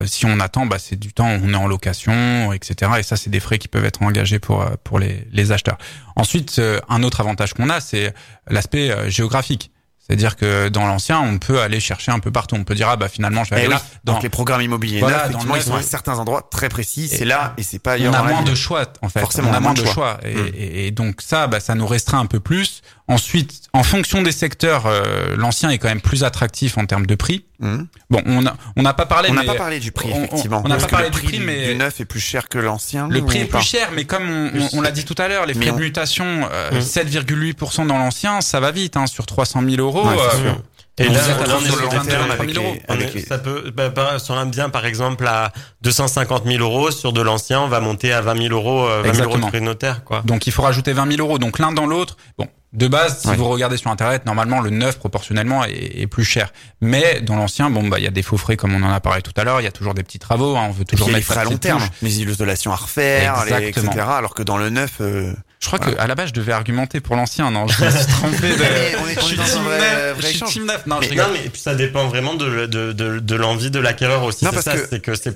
Si on attend, c'est du temps, on est en location, etc. Et ça, c'est des frais qui peuvent être engagés pour les acheteurs. Ensuite, un autre avantage qu'on a, c'est l'aspect géographique. C'est-à-dire que dans l'ancien, on peut aller chercher un peu partout. On peut dire finalement, je vais aller là. Donc les programmes immobiliers neufs, effectivement, ils sont à certains endroits très précis. C'est là et c'est pas ailleurs. On a moins de choix, en fait. Forcément, on a moins de choix. Et donc ça nous restreint un peu plus. Ensuite, en fonction des secteurs, l'ancien est quand même plus attractif en termes de prix. Bon, on n'a pas parlé. On n'a pas parlé du prix, effectivement. On n'a pas parlé du prix, mais du neuf est plus cher que l'ancien. Le prix est plus cher, mais comme on l'a dit tout à l'heure, les frais de mutation, 7,8% dans l'ancien, ça va vite, sur 300 000 euros. Ouais, c'est sûr. Et là, on est sur 23 000 euros. Ça peut, sur un bien, par exemple, à 250 000 euros, sur de l'ancien, on va monter à 20 000 euros, 20 000 euros de frais de notaire, quoi. Donc, il faut rajouter 20 000 euros. Donc, l'un dans l'autre. Bon. De base, si vous regardez sur Internet, normalement, le neuf, proportionnellement, est plus cher. Mais dans l'ancien, il y a des faux frais, comme on en a parlé tout à l'heure. Il y a toujours des petits travaux. On veut toujours mettre des frais à long terme. Les isolations à refaire, etc. Alors que dans le neuf, je crois que à la base, je devais argumenter pour l'ancien. Non, je me suis trompé. Je suis team neuf. Non, mais puis ça dépend vraiment de l'envie de l'acquéreur aussi. Non, c'est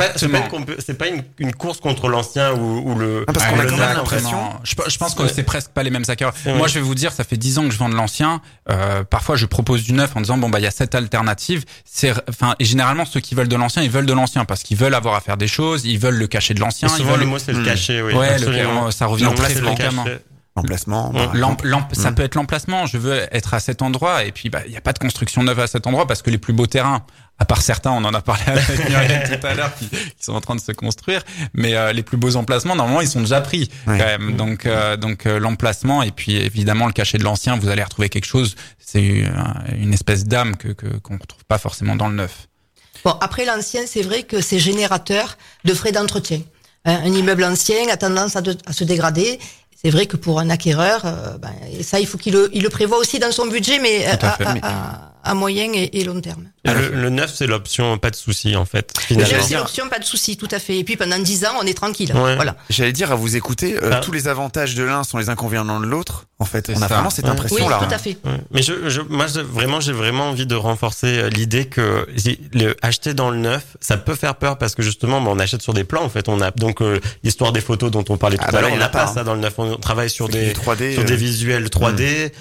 pas une course contre l'ancien ou le. Non, parce qu'on a quand même l'impression. Je pense que c'est presque pas les mêmes acquéreurs. Moi, je vais vous dire, ça fait 10 ans que je vends de l'ancien. Parfois, je propose du neuf en disant il y a cette alternative. Et généralement, ceux qui veulent de l'ancien, ils veulent de l'ancien parce qu'ils veulent avoir à faire des choses, ils veulent le cachet de l'ancien. Souvent, le mot c'est le cachet, oui. Ouais, ça revient très fréquemment. L'emplacement. Ça peut être l'emplacement. Je veux être à cet endroit et puis il y a pas de construction neuve à cet endroit parce que les plus beaux terrains, à part certains, on en a parlé avec Muriel tout à l'heure, qui sont en train de se construire, mais les plus beaux emplacements, normalement, ils sont déjà pris quand même. Donc l'emplacement et puis évidemment le cachet de l'ancien, vous allez retrouver quelque chose. C'est une espèce d'âme qu'on retrouve pas forcément dans le neuf. Bon, après l'ancien, c'est vrai que c'est générateur de frais d'entretien. Un immeuble ancien a tendance à se dégrader. C'est vrai que pour un acquéreur, et ça, il faut qu'il le prévoit aussi dans son budget, mais à moyen et long terme. Le neuf, c'est l'option pas de souci, en fait. Finalement. C'est l'option pas de souci, tout à fait. Et puis pendant 10 ans, on est tranquille. Ouais. Voilà. J'allais dire, à vous écouter, tous les avantages de l'un sont les inconvénients de l'autre. En fait, on a vraiment cette impression-là. Oui, tout à fait. Mais j'ai vraiment envie de renforcer l'idée que acheter dans le neuf, ça peut faire peur parce que justement, on achète sur des plans. En fait, on a donc l'histoire des photos dont on parlait tout à l'heure. On n'a pas ça dans le neuf. On travaille sur des 3D, sur des visuels 3D.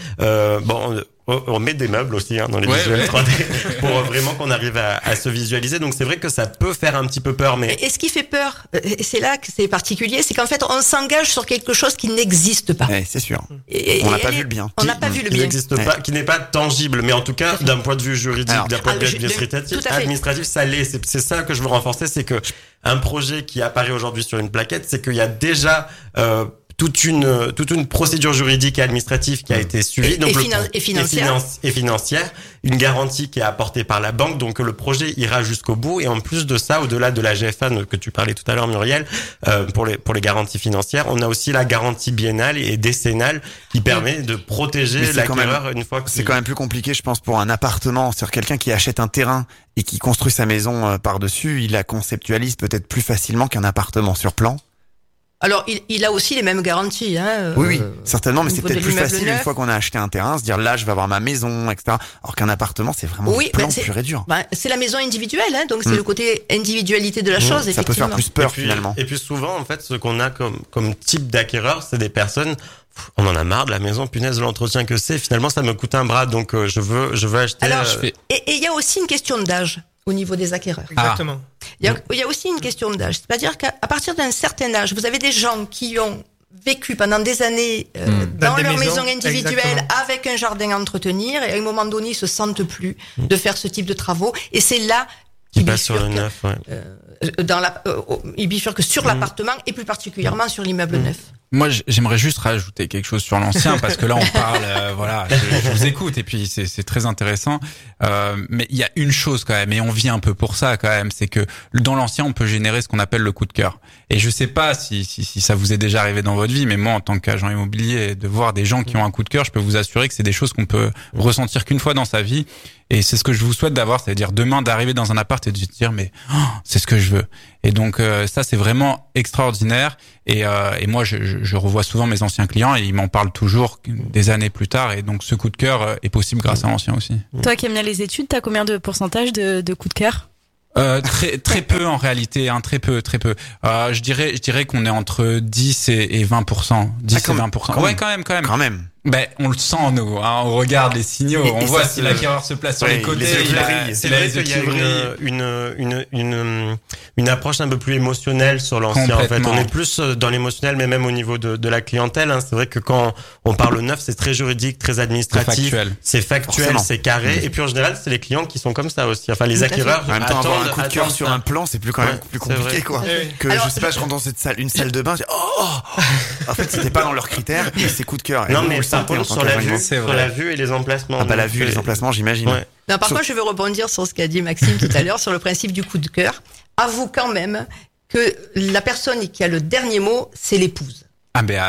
On met des meubles aussi dans les visuels 3D pour vraiment qu'on arrive à se visualiser. Donc c'est vrai que ça peut faire un petit peu peur, mais et ce qui fait peur, et c'est là que c'est particulier, c'est qu'en fait on s'engage sur quelque chose qui n'existe pas. Ouais, c'est sûr. On n'a pas vu le bien. On n'a pas vu le qui bien. n'existe pas, qui n'est pas tangible, mais en tout cas d'un point de vue juridique, d'un point de vue administratif, ça l'est. C'est ça que je veux renforcer, c'est que un projet qui apparaît aujourd'hui sur une plaquette, c'est qu'il y a déjà toute une procédure juridique et administrative qui a été suivie, et financière, une garantie qui est apportée par la banque, donc le projet ira jusqu'au bout. Et en plus de ça, au-delà de la GFA que tu parlais tout à l'heure, Muriel, pour les garanties financières, on a aussi la garantie biennale et décennale qui permet de protéger l'acquéreur une fois que c'est quand même plus compliqué, je pense, pour un appartement, sur quelqu'un qui achète un terrain et qui construit sa maison par-dessus, il la conceptualise peut-être plus facilement qu'un appartement sur plan. Alors, il a aussi les mêmes garanties, Oui, certainement, mais c'est peut-être plus facile une fois qu'on a acheté un terrain, se dire là, je vais avoir ma maison, etc. Alors qu'un appartement, c'est vraiment pur et dur. C'est la maison individuelle, donc c'est le côté individualité de la chose, ça peut faire plus peur, finalement. Et puis souvent, en fait, ce qu'on a comme type d'acquéreur, c'est des personnes, on en a marre de la maison, punaise, de l'entretien que c'est, finalement, ça me coûte un bras, donc je veux acheter. Alors, et il y a aussi une question d'âge au niveau des acquéreurs. Exactement. Il y a aussi une question d'âge. C'est-à-dire qu'à partir d'un certain âge, vous avez des gens qui ont vécu pendant des années dans leur maison individuelle avec un jardin à entretenir et à un moment donné, ils se sentent plus de faire ce type de travaux. Et c'est là qui passe sur le neuf, il bifurque sur l'appartement et plus particulièrement sur l'immeuble neuf. Moi, j'aimerais juste rajouter quelque chose sur l'ancien parce que là, on parle, je vous écoute et puis c'est très intéressant. Mais il y a une chose quand même, et on vit un peu pour ça quand même, c'est que dans l'ancien, on peut générer ce qu'on appelle le coup de cœur. Et je sais pas si ça vous est déjà arrivé dans votre vie, mais moi, en tant qu'agent immobilier, de voir des gens qui ont un coup de cœur, je peux vous assurer que c'est des choses qu'on peut ressentir qu'une fois dans sa vie. Et c'est ce que je vous souhaite d'avoir, c'est-à-dire demain d'arriver dans un appart et de se dire mais c'est ce que je veux. Et donc ça c'est vraiment extraordinaire. Et moi je revois souvent mes anciens clients et ils m'en parlent toujours des années plus tard. Et donc ce coup de cœur est possible grâce à l'ancien aussi. Toi qui aimes bien les études, t'as combien de pourcentage de coup de cœur? Très peu en réalité, hein, très peu. Je dirais qu'on est entre 10 et 20%. 10 et 20%. Ouais, quand même. Ben, on le sent, nous, hein, on regarde les signaux, on voit si l'acquéreur se place sur les côtés. C'est vrai qu'il y a une approche un peu plus émotionnelle sur l'ancien, en fait. On est plus dans l'émotionnel, mais même au niveau de la clientèle, hein. C'est vrai que quand on parle neuf, c'est très juridique, très administratif. C'est factuel, c'est carré. Et puis, en général, c'est les clients qui sont comme ça aussi. Enfin, les acquéreurs. En même temps, avoir un coup de cœur sur un plan, c'est plus compliqué, quoi. Que, alors, je sais pas, je rentre dans une salle de bain, je dis, en fait, c'était pas dans leurs critères, et c'est coup de cœur. Non, mais ça pose sur la vue et les emplacements. Ah bah la vue et les emplacements, j'imagine. Ouais. Non, par contre, je veux rebondir sur ce qu'a dit Maxime tout à l'heure sur le principe du coup de cœur. Avoue quand même que la personne qui a le dernier mot, c'est l'épouse. Ah ben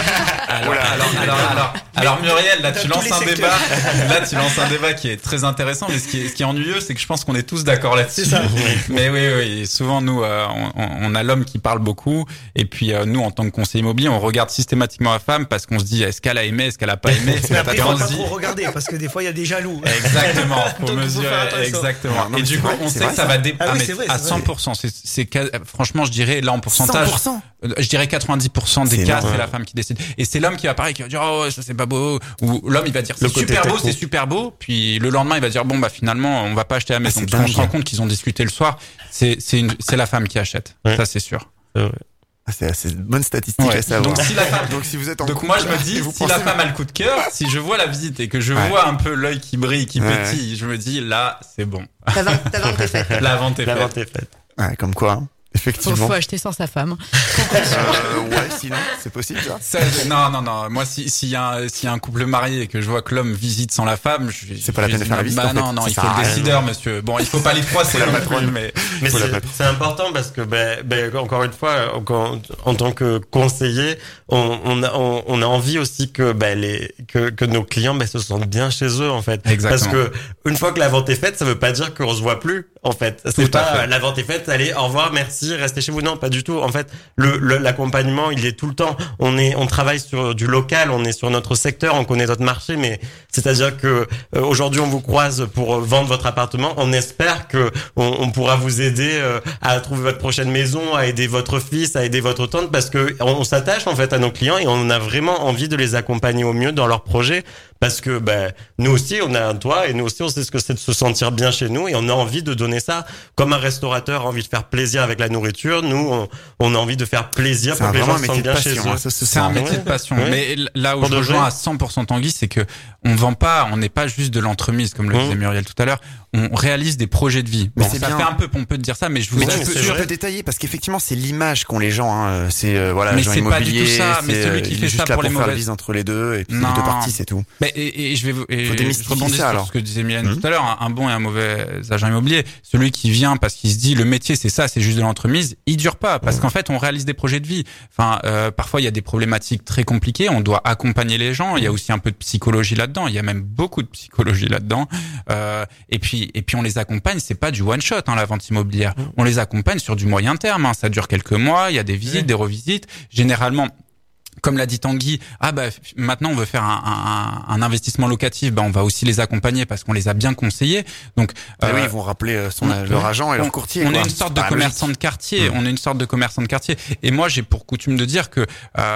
alors Muriel, là tu lances un débat. Là tu lances un débat qui est très intéressant, mais ce qui est ennuyeux, c'est que je pense qu'on est tous d'accord là-dessus. C'est ça. Mais oui, souvent nous on a l'homme qui parle beaucoup, et puis nous en tant que conseiller immobilier, on regarde systématiquement la femme parce qu'on se dit est-ce qu'elle a aimé, est-ce qu'elle a pas aimé. Mais après, faut pas trop regarder parce que des fois il y a des jaloux. Exactement, pour mesurer exactement. Et du coup, on sait que ça va à 100%. C'est franchement, je dirais là en pourcentage, 100%. Je dirais 90% des cas, c'est la femme qui décide. Et c'est l'homme qui va parler, qui va dire oh ça c'est pas beau, ou l'homme il va dire c'est super beau, puis le lendemain il va dire bon bah finalement on va pas acheter la maison. Parce qu'on se rend compte qu'ils ont discuté le soir, c'est la femme qui achète. Ouais. Ça c'est sûr. C'est une bonne statistique à savoir. Donc si vous êtes en couple, moi je me dis si la femme a le coup de cœur, si je vois la visite et que je vois un peu l'œil qui brille, qui pétille, je me dis là c'est bon. Ta vente est faite. La vente est faite. Ouais, comme quoi. Hein. Effectivement. Faut acheter sans sa femme. Ouais, sinon, c'est possible, ça. Non. Moi, s'il y a un couple marié et que je vois que l'homme visite sans la femme, c'est pas la peine de faire la visite. Bah non, il faut le décideur, monsieur. Bon, il faut pas les froisser la patronne, mais c'est important parce que, encore une fois, en tant que conseiller, on a envie aussi que nos clients, se sentent bien chez eux, en fait. Exactement. Parce que, une fois que la vente est faite, ça veut pas dire qu'on se voit plus, en fait. C'est pas, la vente est faite, allez, au revoir, merci, restez chez vous. Non, pas du tout. En fait, l'accompagnement, il est tout le temps. On travaille sur du local, on est sur notre secteur, on connaît notre marché, mais c'est-à-dire que aujourd'hui, on vous croise pour vendre votre appartement. On espère que on pourra vous aider à trouver votre prochaine maison, à aider votre fils, à aider votre tante, parce que on s'attache en fait à nos clients et on a vraiment envie de les accompagner au mieux dans leurs projets. Parce que nous aussi on a un toit et nous aussi on sait ce que c'est de se sentir bien chez nous et on a envie de donner ça comme un restaurateur a envie de faire plaisir avec la nourriture. Nous on a envie de faire plaisir pour que les gens se sentent bien chez eux. C'est un métier de passion. Mais là où je rejoins à 100% Tanguy, c'est que on n'est pas juste de l'entremise comme le disait Muriel tout à l'heure. On réalise des projets de vie. Bon, ça fait un peu pompeux de dire ça, mais je peux détailler parce qu'effectivement c'est l'image qu'ont les gens. Hein. C'est agent immobilier. Mais c'est pas du tout ça. Mais celui qui fait ça pour les faire la bise entre les deux et puis les deux parties, c'est tout. Et je rebondis sur ce que disait Mylène tout à l'heure, un bon et un mauvais agent immobilier. Celui qui vient parce qu'il se dit le métier c'est ça, c'est juste de l'entremise, il dure pas parce qu'en fait on réalise des projets de vie. Enfin, parfois il y a des problématiques très compliquées, on doit accompagner les gens. Il y a aussi un peu de psychologie là-dedans. Il y a même beaucoup de psychologie là-dedans. Et puis on les accompagne. C'est pas du one shot la vente immobilière. On les accompagne sur du moyen terme. Ça dure quelques mois. Il y a des visites, des revisites. Généralement. Comme l'a dit Tanguy, maintenant on veut faire un investissement locatif, on va aussi les accompagner parce qu'on les a bien conseillés. Donc oui, ils vont rappeler leur agent et leur courtier. On est une sorte de commerçant de quartier. On est une sorte de commerçant de quartier. Et moi, j'ai pour coutume de dire que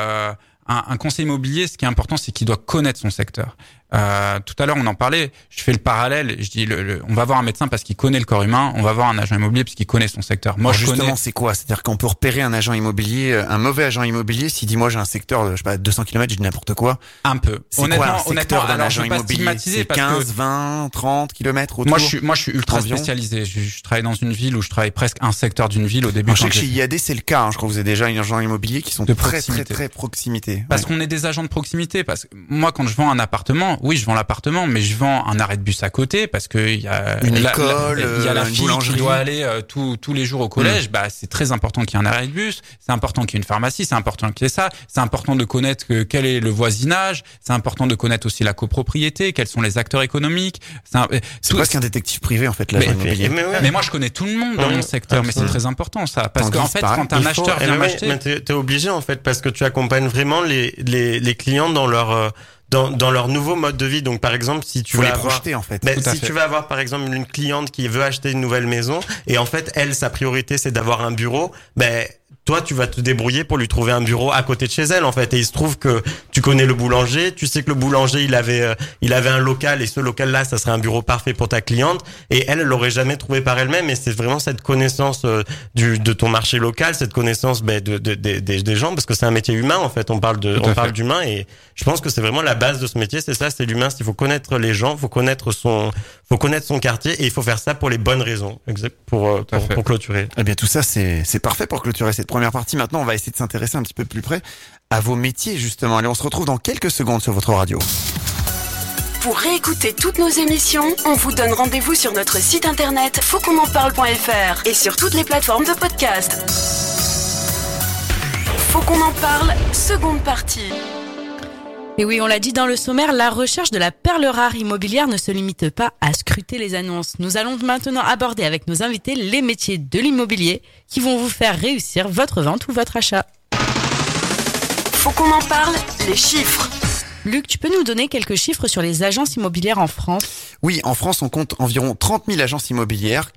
un conseiller immobilier, ce qui est important, c'est qu'il doit connaître son secteur. Tout à l'heure, on en parlait. Je fais le parallèle. Je dis, on va voir un médecin parce qu'il connaît le corps humain. On va voir un agent immobilier parce qu'il connaît son secteur. Moi, justement, c'est quoi? C'est-à-dire qu'on peut repérer un agent immobilier, un mauvais agent immobilier, s'il dit, moi, j'ai un secteur, 200 km, je dis n'importe quoi. Un peu. Honnêtement, d'un agent immobilier, c'est 15, 20, 30 km autour. Moi, je suis ultra spécialisé. Je travaille dans une ville où je travaille presque un secteur d'une ville au début. Je sais que chez IAD, c'est le cas. Je crois que vous avez déjà un agent immobilier qui sont très proximité. Parce qu'on est des agents de proximité. Parce que moi, quand je vends un appartement, oui, je vends l'appartement, mais je vends un arrêt de bus à côté parce que il y a une école, il y a la fille qui doit aller tous les jours au collège. C'est très important qu'il y ait un arrêt de bus. C'est important qu'il y ait une pharmacie. C'est important qu'il y ait ça. C'est important de connaître quel est le voisinage. C'est important de connaître aussi la copropriété. Quels sont les acteurs économiques. C'est presque un détective privé en fait l'agent immobilier. Mais moi je connais tout le monde dans mon secteur. Mais c'est très important ça parce qu'en fait quand un acheteur vient m'acheter, t'es obligé en fait parce que tu accompagnes vraiment les clients dans dans leur nouveau mode de vie. Donc par exemple, si tu faut vas les avoir, projeter en fait. Tu vas avoir par exemple une cliente qui veut acheter une nouvelle maison et en fait elle, sa priorité c'est d'avoir un bureau, toi, tu vas te débrouiller pour lui trouver un bureau à côté de chez elle, en fait. Et il se trouve que tu connais le boulanger, tu sais que le boulanger, il avait un local, et ce local-là, ça serait un bureau parfait pour ta cliente. Et elle l'aurait jamais trouvé par elle-même. Et c'est vraiment cette connaissance de ton marché local, cette connaissance des gens, parce que c'est un métier humain, en fait. On parle d'humain, et je pense que c'est vraiment la base de ce métier, c'est ça, c'est l'humain. Il faut connaître les gens, faut connaître son quartier, et il faut faire ça pour les bonnes raisons, pour clôturer. Eh bien, tout ça, c'est parfait pour clôturer cette première partie. Maintenant, on va essayer de s'intéresser un petit peu plus près à vos métiers, justement. Allez, on se retrouve dans quelques secondes sur votre radio. Pour réécouter toutes nos émissions, on vous donne rendez-vous sur notre site internet fautquonenparle.fr et sur toutes les plateformes de podcast. Faut qu'on en parle, seconde partie. Et oui, on l'a dit dans le sommaire, la recherche de la perle rare immobilière ne se limite pas à scruter les annonces. Nous allons maintenant aborder avec nos invités les métiers de l'immobilier qui vont vous faire réussir votre vente ou votre achat. Faut qu'on en parle, les chiffres. Luc, tu peux nous donner quelques chiffres sur les agences immobilières en France ? Oui, en France, on compte environ 30 000 agences immobilières.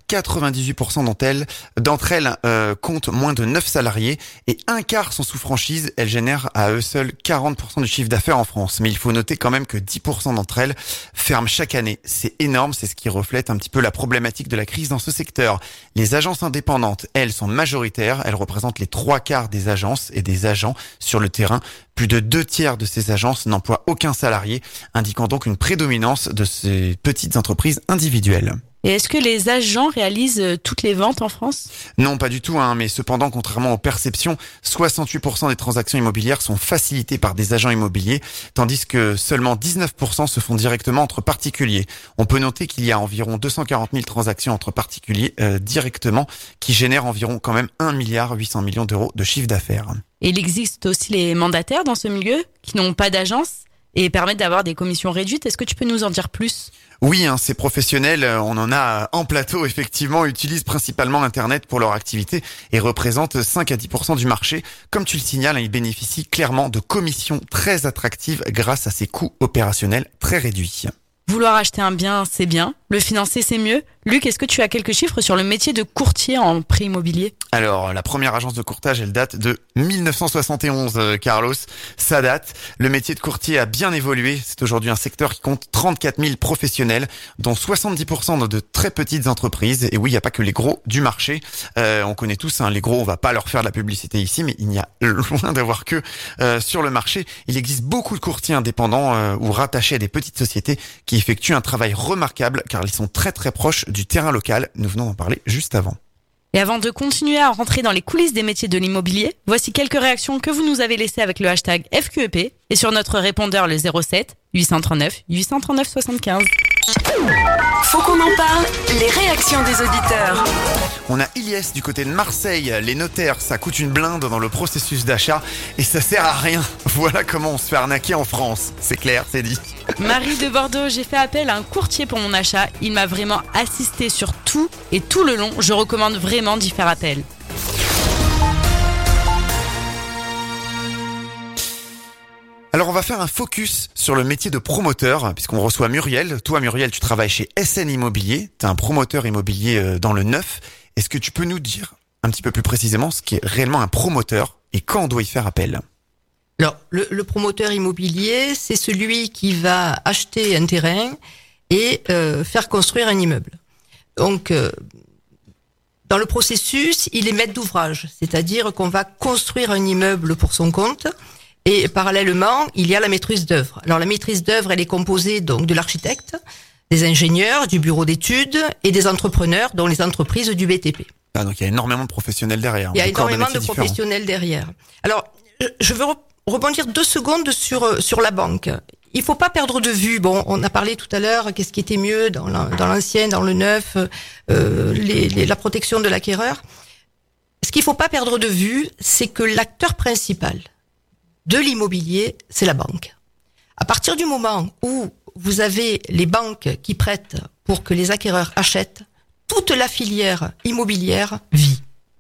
98% d'entre elles comptent moins de 9 salariés et un quart sont sous franchise. Elles génèrent à eux seuls 40% du chiffre d'affaires en France. Mais il faut noter quand même que 10% d'entre elles ferment chaque année. C'est énorme, c'est ce qui reflète un petit peu la problématique de la crise dans ce secteur. Les agences indépendantes, elles, sont majoritaires. Elles représentent les 3/4 des agences et des agents sur le terrain. Plus de 2/3 de ces agences n'emploient aucun salarié, indiquant donc une prédominance de ces petites entreprises individuelles. Et est-ce que les agents réalisent toutes les ventes en France ? Non, pas du tout, mais cependant, contrairement aux perceptions, 68% des transactions immobilières sont facilitées par des agents immobiliers, tandis que seulement 19% se font directement entre particuliers. On peut noter qu'il y a environ 240 000 transactions entre particuliers directement, qui génèrent environ quand même 1,8 milliard d'euros de chiffre d'affaires. Et il existe aussi les mandataires dans ce milieu qui n'ont pas d'agence et permettent d'avoir des commissions réduites. Est-ce que tu peux nous en dire plus ? Oui, ces professionnels, on en a en plateau, effectivement, utilisent principalement Internet pour leur activité et représentent 5 à 10% du marché. Comme tu le signales, ils bénéficient clairement de commissions très attractives grâce à ces coûts opérationnels très réduits. Vouloir acheter un bien, c'est bien. Le financer, c'est mieux. Luc, est-ce que tu as quelques chiffres sur le métier de courtier en prêt immobilier ? Alors, la première agence de courtage, elle date de 1971, Carlos. Ça date. Le métier de courtier a bien évolué. C'est aujourd'hui un secteur qui compte 34 000 professionnels, dont 70% de très petites entreprises. Et oui, il n'y a pas que les gros du marché. On connaît tous les gros, on va pas leur faire de la publicité ici, mais il n'y a loin d'avoir que sur le marché. Il existe beaucoup de courtiers indépendants ou rattachés à des petites sociétés qui effectuent un travail remarquable car ils sont très très proches du terrain local. Nous venons d'en parler juste avant. Et avant de continuer à rentrer dans les coulisses des métiers de l'immobilier, voici quelques réactions que vous nous avez laissées avec le hashtag FQEP et sur notre répondeur le 07 839 839 75. Faut qu'on en parle, les réactions des auditeurs. On a Ilyes du côté de Marseille. Les notaires, ça coûte une blinde dans le processus d'achat et ça sert à rien. Voilà comment on se fait arnaquer en France. C'est clair, c'est dit. Marie de Bordeaux, j'ai fait appel à un courtier pour mon achat. Il m'a vraiment assisté sur tout et tout le long. Je recommande vraiment d'y faire appel. Alors on va faire un focus sur le métier de promoteur, puisqu'on reçoit Muriel. Toi Muriel, tu travailles chez SN Immobilier, tu es un promoteur immobilier dans le neuf. Est-ce que tu peux nous dire un petit peu plus précisément ce qu'est réellement un promoteur et quand on doit y faire appel ? Alors le promoteur immobilier, c'est celui qui va acheter un terrain et faire construire un immeuble. Donc dans le processus, il est maître d'ouvrage, c'est-à-dire qu'on va construire un immeuble pour son compte. Et parallèlement, il y a la maîtrise d'œuvre. Alors la maîtrise d'œuvre, elle est composée donc de l'architecte, des ingénieurs, du bureau d'études et des entrepreneurs, dont les entreprises du BTP. Ah, donc il y a énormément de professionnels derrière. Il y a énormément de professionnels derrière. Alors, je veux rebondir 2 secondes sur la banque. Il faut pas perdre de vue. Bon, on a parlé tout à l'heure, qu'est-ce qui était mieux dans l'ancien, dans le neuf, la protection de l'acquéreur. Ce qu'il faut pas perdre de vue, c'est que l'acteur principal de l'immobilier, c'est la banque. À partir du moment où vous avez les banques qui prêtent pour que les acquéreurs achètent, toute la filière immobilière vit.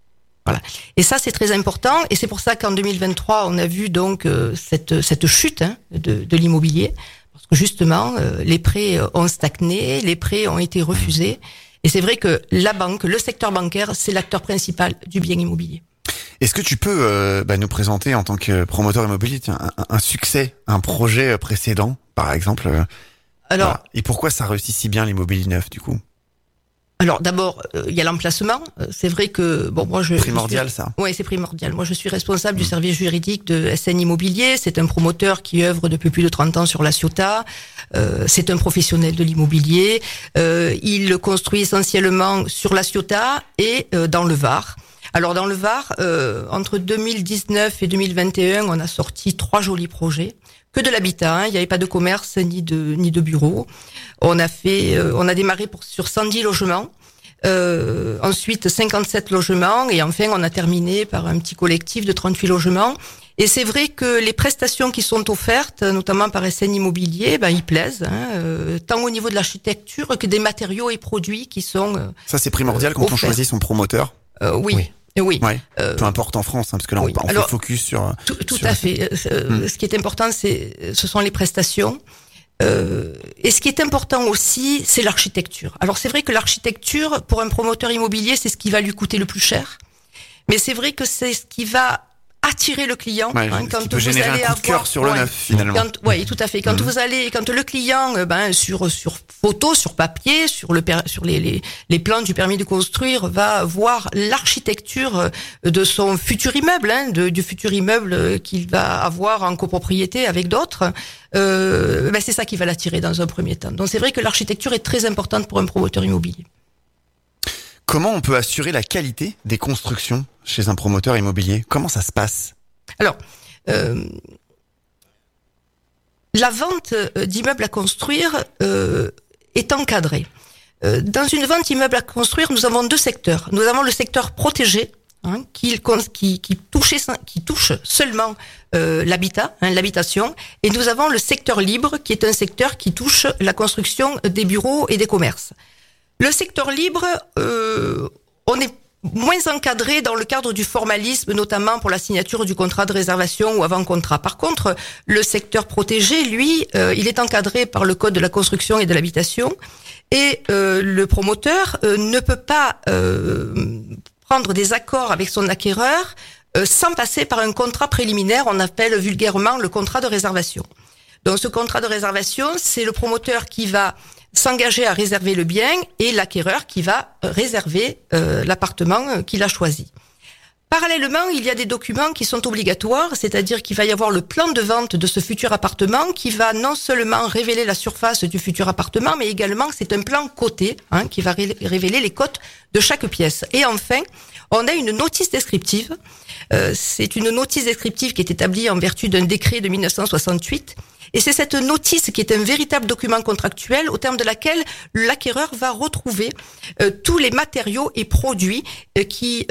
Voilà. Et ça, c'est très important. Et c'est pour ça qu'en 2023, on a vu donc cette chute de l'immobilier. Parce que justement, les prêts ont stagné, les prêts ont été refusés. Et c'est vrai que la banque, le secteur bancaire, c'est l'acteur principal du bien immobilier. Est-ce que tu peux nous présenter en tant que promoteur immobilier un succès, un projet précédent, par exemple Alors, voilà. Et pourquoi ça réussit si bien l'immobilier neuf, du coup? Alors d'abord, il y a l'emplacement. C'est vrai que moi primordial ça. Oui, c'est primordial. Moi, je suis responsable du service juridique de SN Immobilier. C'est un promoteur qui œuvre depuis plus de 30 ans sur la Ciotat. C'est un professionnel de l'immobilier. Il construit essentiellement sur la Ciotat et dans le Var. Alors dans le Var, entre 2019 et 2021, on a sorti 3 jolis projets. Que de l'habitat, il n'y avait pas de commerce ni de bureau. On a démarré sur 110 logements, ensuite 57 logements et enfin on a terminé par un petit collectif de 38 logements. Et c'est vrai que les prestations qui sont offertes, notamment par SN Immobilier, ils plaisent, tant au niveau de l'architecture que des matériaux et produits qui sont ça c'est primordial quand on choisit son promoteur. Oui. Oui. Ouais, peu importe en France, parce que là on fait focus sur. Tout à fait. Ce qui est important, ce sont les prestations. Et ce qui est important aussi, c'est l'architecture. Alors c'est vrai que l'architecture, pour un promoteur immobilier, c'est ce qui va lui coûter le plus cher. Mais c'est vrai que c'est ce qui va attirer le client quand vous allez avoir un coup de cœur sur le neuf finalement. Oui, tout à fait. Quand le client sur photo, sur papier, sur les plans du permis de construire, va voir l'architecture de son futur immeuble, du futur immeuble qu'il va avoir en copropriété avec d'autres, c'est ça qui va l'attirer dans un premier temps. Donc c'est vrai que l'architecture est très importante pour un promoteur immobilier. Comment on peut assurer la qualité des constructions chez un promoteur immobilier? Comment ça se passe? Alors, la vente d'immeubles à construire est encadrée. Dans une vente d'immeubles à construire, nous avons 2 secteurs. Nous avons le secteur protégé, qui touche seulement l'habitat, l'habitation, et nous avons le secteur libre, qui est un secteur qui touche la construction des bureaux et des commerces. Le secteur libre, on est moins encadré dans le cadre du formalisme, notamment pour la signature du contrat de réservation ou avant-contrat. Par contre, le secteur protégé, lui, il est encadré par le Code de la construction et de l'habitation, et le promoteur ne peut pas prendre des accords avec son acquéreur sans passer par un contrat préliminaire, on appelle vulgairement le contrat de réservation. Donc ce contrat de réservation, c'est le promoteur qui va s'engager à réserver le bien et l'acquéreur qui va réserver l'appartement qu'il a choisi. Parallèlement, il y a des documents qui sont obligatoires, c'est-à-dire qu'il va y avoir le plan de vente de ce futur appartement qui va non seulement révéler la surface du futur appartement, mais également c'est un plan coté qui va révéler les cotes de chaque pièce. Et enfin, on a une notice descriptive. C'est une notice descriptive qui est établie en vertu d'un décret de 1968. Et c'est cette notice qui est un véritable document contractuel au terme de laquelle l'acquéreur va retrouver tous les matériaux et produits qui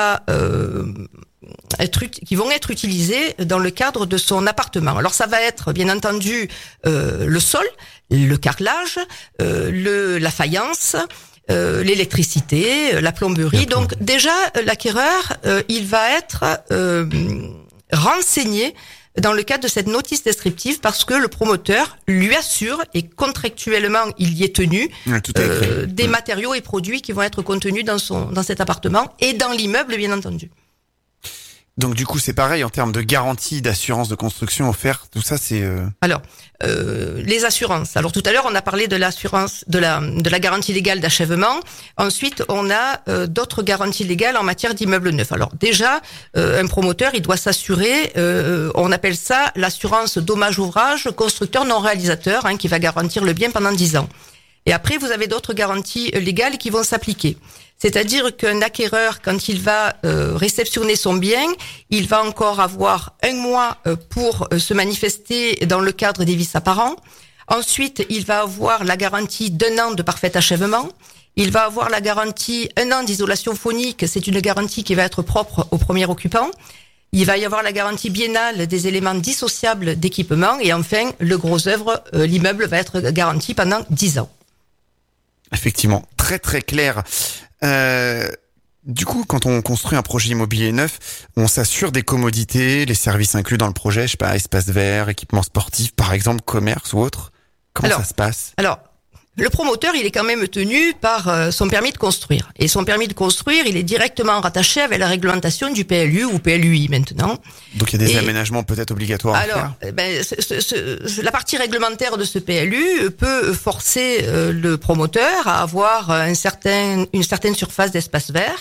vont être utilisés dans le cadre de son appartement. Alors ça va être bien entendu le sol, le carrelage, la faïence, l'électricité, la plomberie. Donc déjà l'acquéreur il va être renseigné dans le cadre de cette notice descriptive parce que le promoteur lui assure, et contractuellement il y est tenu, des matériaux et produits qui vont être contenus dans cet appartement et dans l'immeuble bien entendu. Donc du coup c'est pareil en termes de garantie, d'assurance de construction offerte, tout ça c'est... Alors, les assurances. Alors tout à l'heure on a parlé de l'assurance, de la garantie légale d'achèvement. Ensuite on a d'autres garanties légales en matière d'immeubles neufs. Alors déjà, un promoteur il doit s'assurer, on appelle ça l'assurance dommage-ouvrage constructeur non réalisateur, qui va garantir le bien pendant 10 ans. Et après vous avez d'autres garanties légales qui vont s'appliquer. C'est-à-dire qu'un acquéreur, quand il va réceptionner son bien, il va encore avoir 1 mois pour se manifester dans le cadre des vices apparents. Ensuite, il va avoir la garantie d'1 an de parfait achèvement. Il va avoir la garantie 1 an d'isolation phonique. C'est une garantie qui va être propre au premier occupant. Il va y avoir la garantie biennale des éléments dissociables d'équipement. Et enfin, le gros œuvre, l'immeuble va être garanti pendant 10 ans. Effectivement, très très clair. Du coup, quand on construit un projet immobilier neuf, on s'assure des commodités, les services inclus dans le projet, je sais pas, espace vert, équipement sportif, par exemple, commerce ou autre. Comment ça se passe? Alors, le promoteur, il est quand même tenu par son permis de construire. Et son permis de construire, il est directement rattaché avec la réglementation du PLU ou PLUI maintenant. Donc il y a des aménagements peut-être obligatoires à faire. La partie réglementaire de ce PLU peut forcer le promoteur à avoir une certaine surface d'espace vert.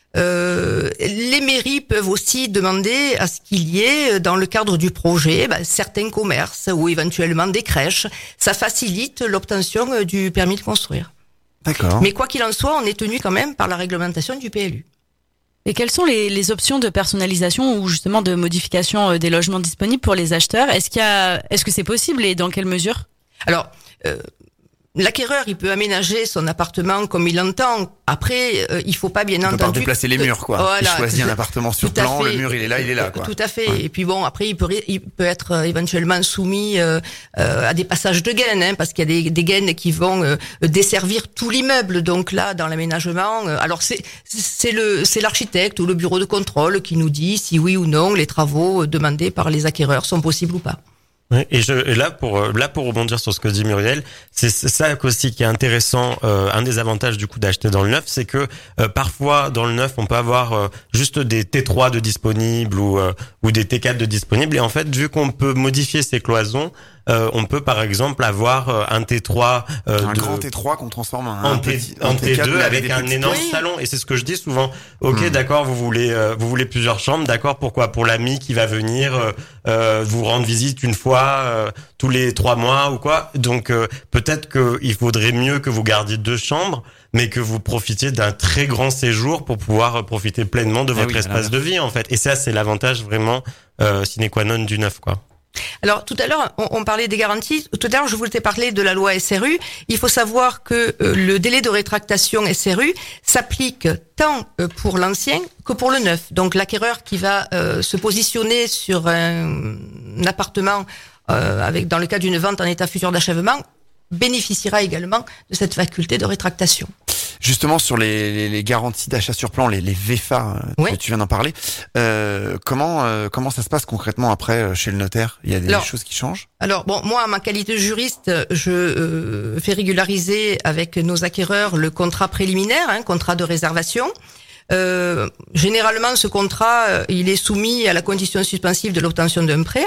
Les mairies peuvent aussi demander à ce qu'il y ait dans le cadre du projet certains commerces ou éventuellement des crèches. Ça facilite l'obtention du permis de construire. D'accord. Mais quoi qu'il en soit, on est tenu quand même par la réglementation du PLU. Et quelles sont les options de personnalisation ou justement de modification des logements disponibles pour les acheteurs? Est-ce que c'est possible et dans quelle mesure? Alors, l'acquéreur, il peut aménager son appartement comme il l'entend. Après, il faut pas bien entendu... Il peut pas déplacer les murs, quoi. Voilà, il choisit un appartement sur plan, le mur il est là, quoi. Tout à fait. Ouais. Et puis bon, après, il peut être éventuellement soumis à des passages de gaines, parce qu'il y a des gaines qui vont desservir tout l'immeuble. Donc là, dans l'aménagement, alors c'est l'architecte ou le bureau de contrôle qui nous dit si oui ou non les travaux demandés par les acquéreurs sont possibles ou pas. Ouais, et là pour rebondir sur ce que dit Muriel, c'est ça aussi qui est intéressant. Un des avantages du coup d'acheter dans le neuf, c'est que parfois dans le neuf on peut avoir juste des T3 de disponibles ou des T4 de disponibles, et en fait vu qu'on peut modifier ces cloisons, on peut par exemple avoir un T3 un grand T3 qu'on transforme en T2 avec un énorme salon. Et c'est ce que je dis souvent. Ok, d'accord, vous voulez plusieurs chambres, d'accord, pourquoi? Pour l'ami qui va venir vous rendre visite une fois tous les 3 mois ou quoi. Donc peut-être qu'il faudrait mieux que vous gardiez 2 chambres, mais que vous profitiez d'un très grand séjour pour pouvoir profiter pleinement de votre espace de vie en fait. Et ça, c'est l'avantage vraiment sine qua non du neuf, quoi. Alors tout à l'heure, on parlait des garanties. Tout à l'heure, je vous ai parlé de la loi SRU. Il faut savoir que le délai de rétractation SRU s'applique tant pour l'ancien que pour le neuf. Donc l'acquéreur qui va se positionner sur un appartement dans le cas d'une vente en état futur d'achèvement bénéficiera également de cette faculté de rétractation. Justement sur les garanties d'achat sur plan, les VFA, que tu viens d'en parler, comment ça se passe concrètement après chez le notaire? Il y a des choses qui changent? Alors bon, moi, en ma qualité de juriste, je fais régulariser avec nos acquéreurs le contrat préliminaire, contrat de réservation. Généralement, ce contrat, il est soumis à la condition suspensive de l'obtention d'un prêt.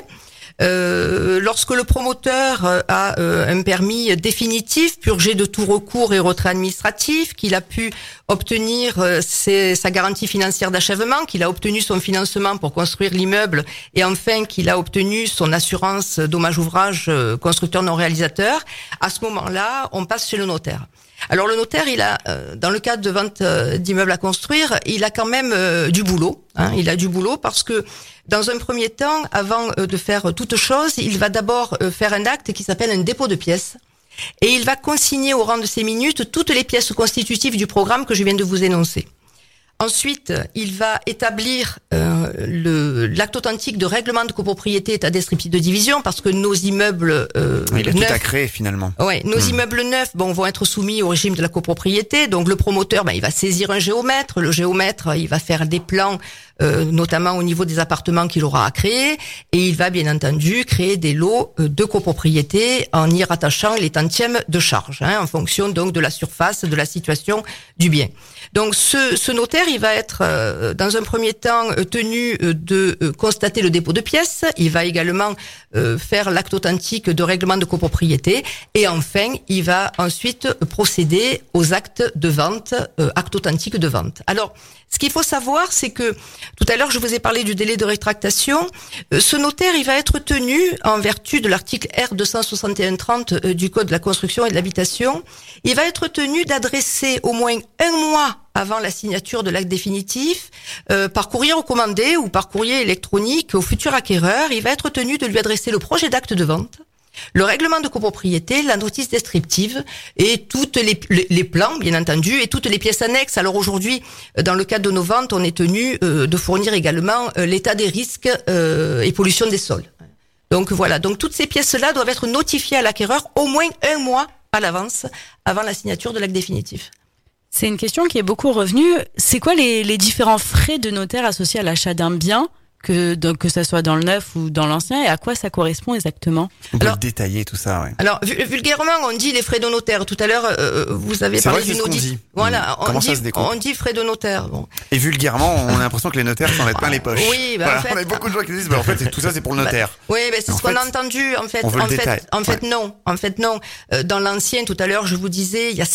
Lorsque le promoteur a un permis définitif, purgé de tout recours et retrait administratif, qu'il a pu obtenir sa garantie financière d'achèvement, qu'il a obtenu son financement pour construire l'immeuble, et enfin qu'il a obtenu son assurance dommage-ouvrage constructeur non réalisateur, à ce moment-là, on passe chez le notaire. Alors le notaire, il a, dans le cadre de vente d'immeubles à construire, il a quand même du boulot. Il a du boulot parce que dans un premier temps, avant de faire toute chose, il va d'abord faire un acte qui s'appelle un dépôt de pièces. Et il va consigner au rang de ces minutes toutes les pièces constitutives du programme que je viens de vous énoncer. Ensuite, il va établir l'acte authentique de règlement de copropriété état descriptif de division, parce que nos immeubles il a neufs, tout à créer finalement. Ouais, nos immeubles neufs, vont être soumis au régime de la copropriété. Donc le promoteur, il va saisir un géomètre. Le géomètre, il va faire des plans, notamment au niveau des appartements qu'il aura à créer, et il va bien entendu créer des lots de copropriété en y rattachant les tantièmes de charge, en fonction donc de la surface, de la situation du bien. Donc ce notaire, il va être dans un premier temps tenu de constater le dépôt de pièces. Il va également faire l'acte authentique de règlement de copropriété, et enfin il va ensuite procéder aux actes de vente, acte authentique de vente. Alors ce qu'il faut savoir, c'est que tout à l'heure je vous ai parlé du délai de rétractation. Ce notaire, il va être tenu, en vertu de l'article R261-30 du Code de la construction et de l'habitation, il va être tenu d'adresser au moins 1 mois avant la signature de l'acte définitif, par courrier recommandé ou par courrier électronique au futur acquéreur, il va être tenu de lui adresser le projet d'acte de vente, le règlement de copropriété, la notice descriptive et toutes les plans, bien entendu, et toutes les pièces annexes. Alors aujourd'hui, dans le cadre de nos ventes, on est tenu de fournir également l'état des risques et pollution des sols. Donc voilà, donc toutes ces pièces-là doivent être notifiées à l'acquéreur au moins 1 mois à l'avance, avant la signature de l'acte définitif. C'est une question qui est beaucoup revenue. C'est quoi les différents frais de notaire associés à l'achat d'un bien, que ça soit dans le neuf ou dans l'ancien, et à quoi ça correspond exactement? On peut détailler tout ça, ouais. Alors, vulgairement, on dit les frais de notaire. Tout à l'heure, vous avez parlé d'une audit. Voilà, on dit frais de notaire. Bon. Et vulgairement, on a l'impression que les notaires s'en mettent plein les poches. Oui, bah, voilà, en fait, on a beaucoup de gens qui disent, en fait, tout ça, c'est pour le notaire. Oui, c'est ce qu'on a entendu. En fait, non. Dans l'ancien, tout à l'heure, je vous disais, il y a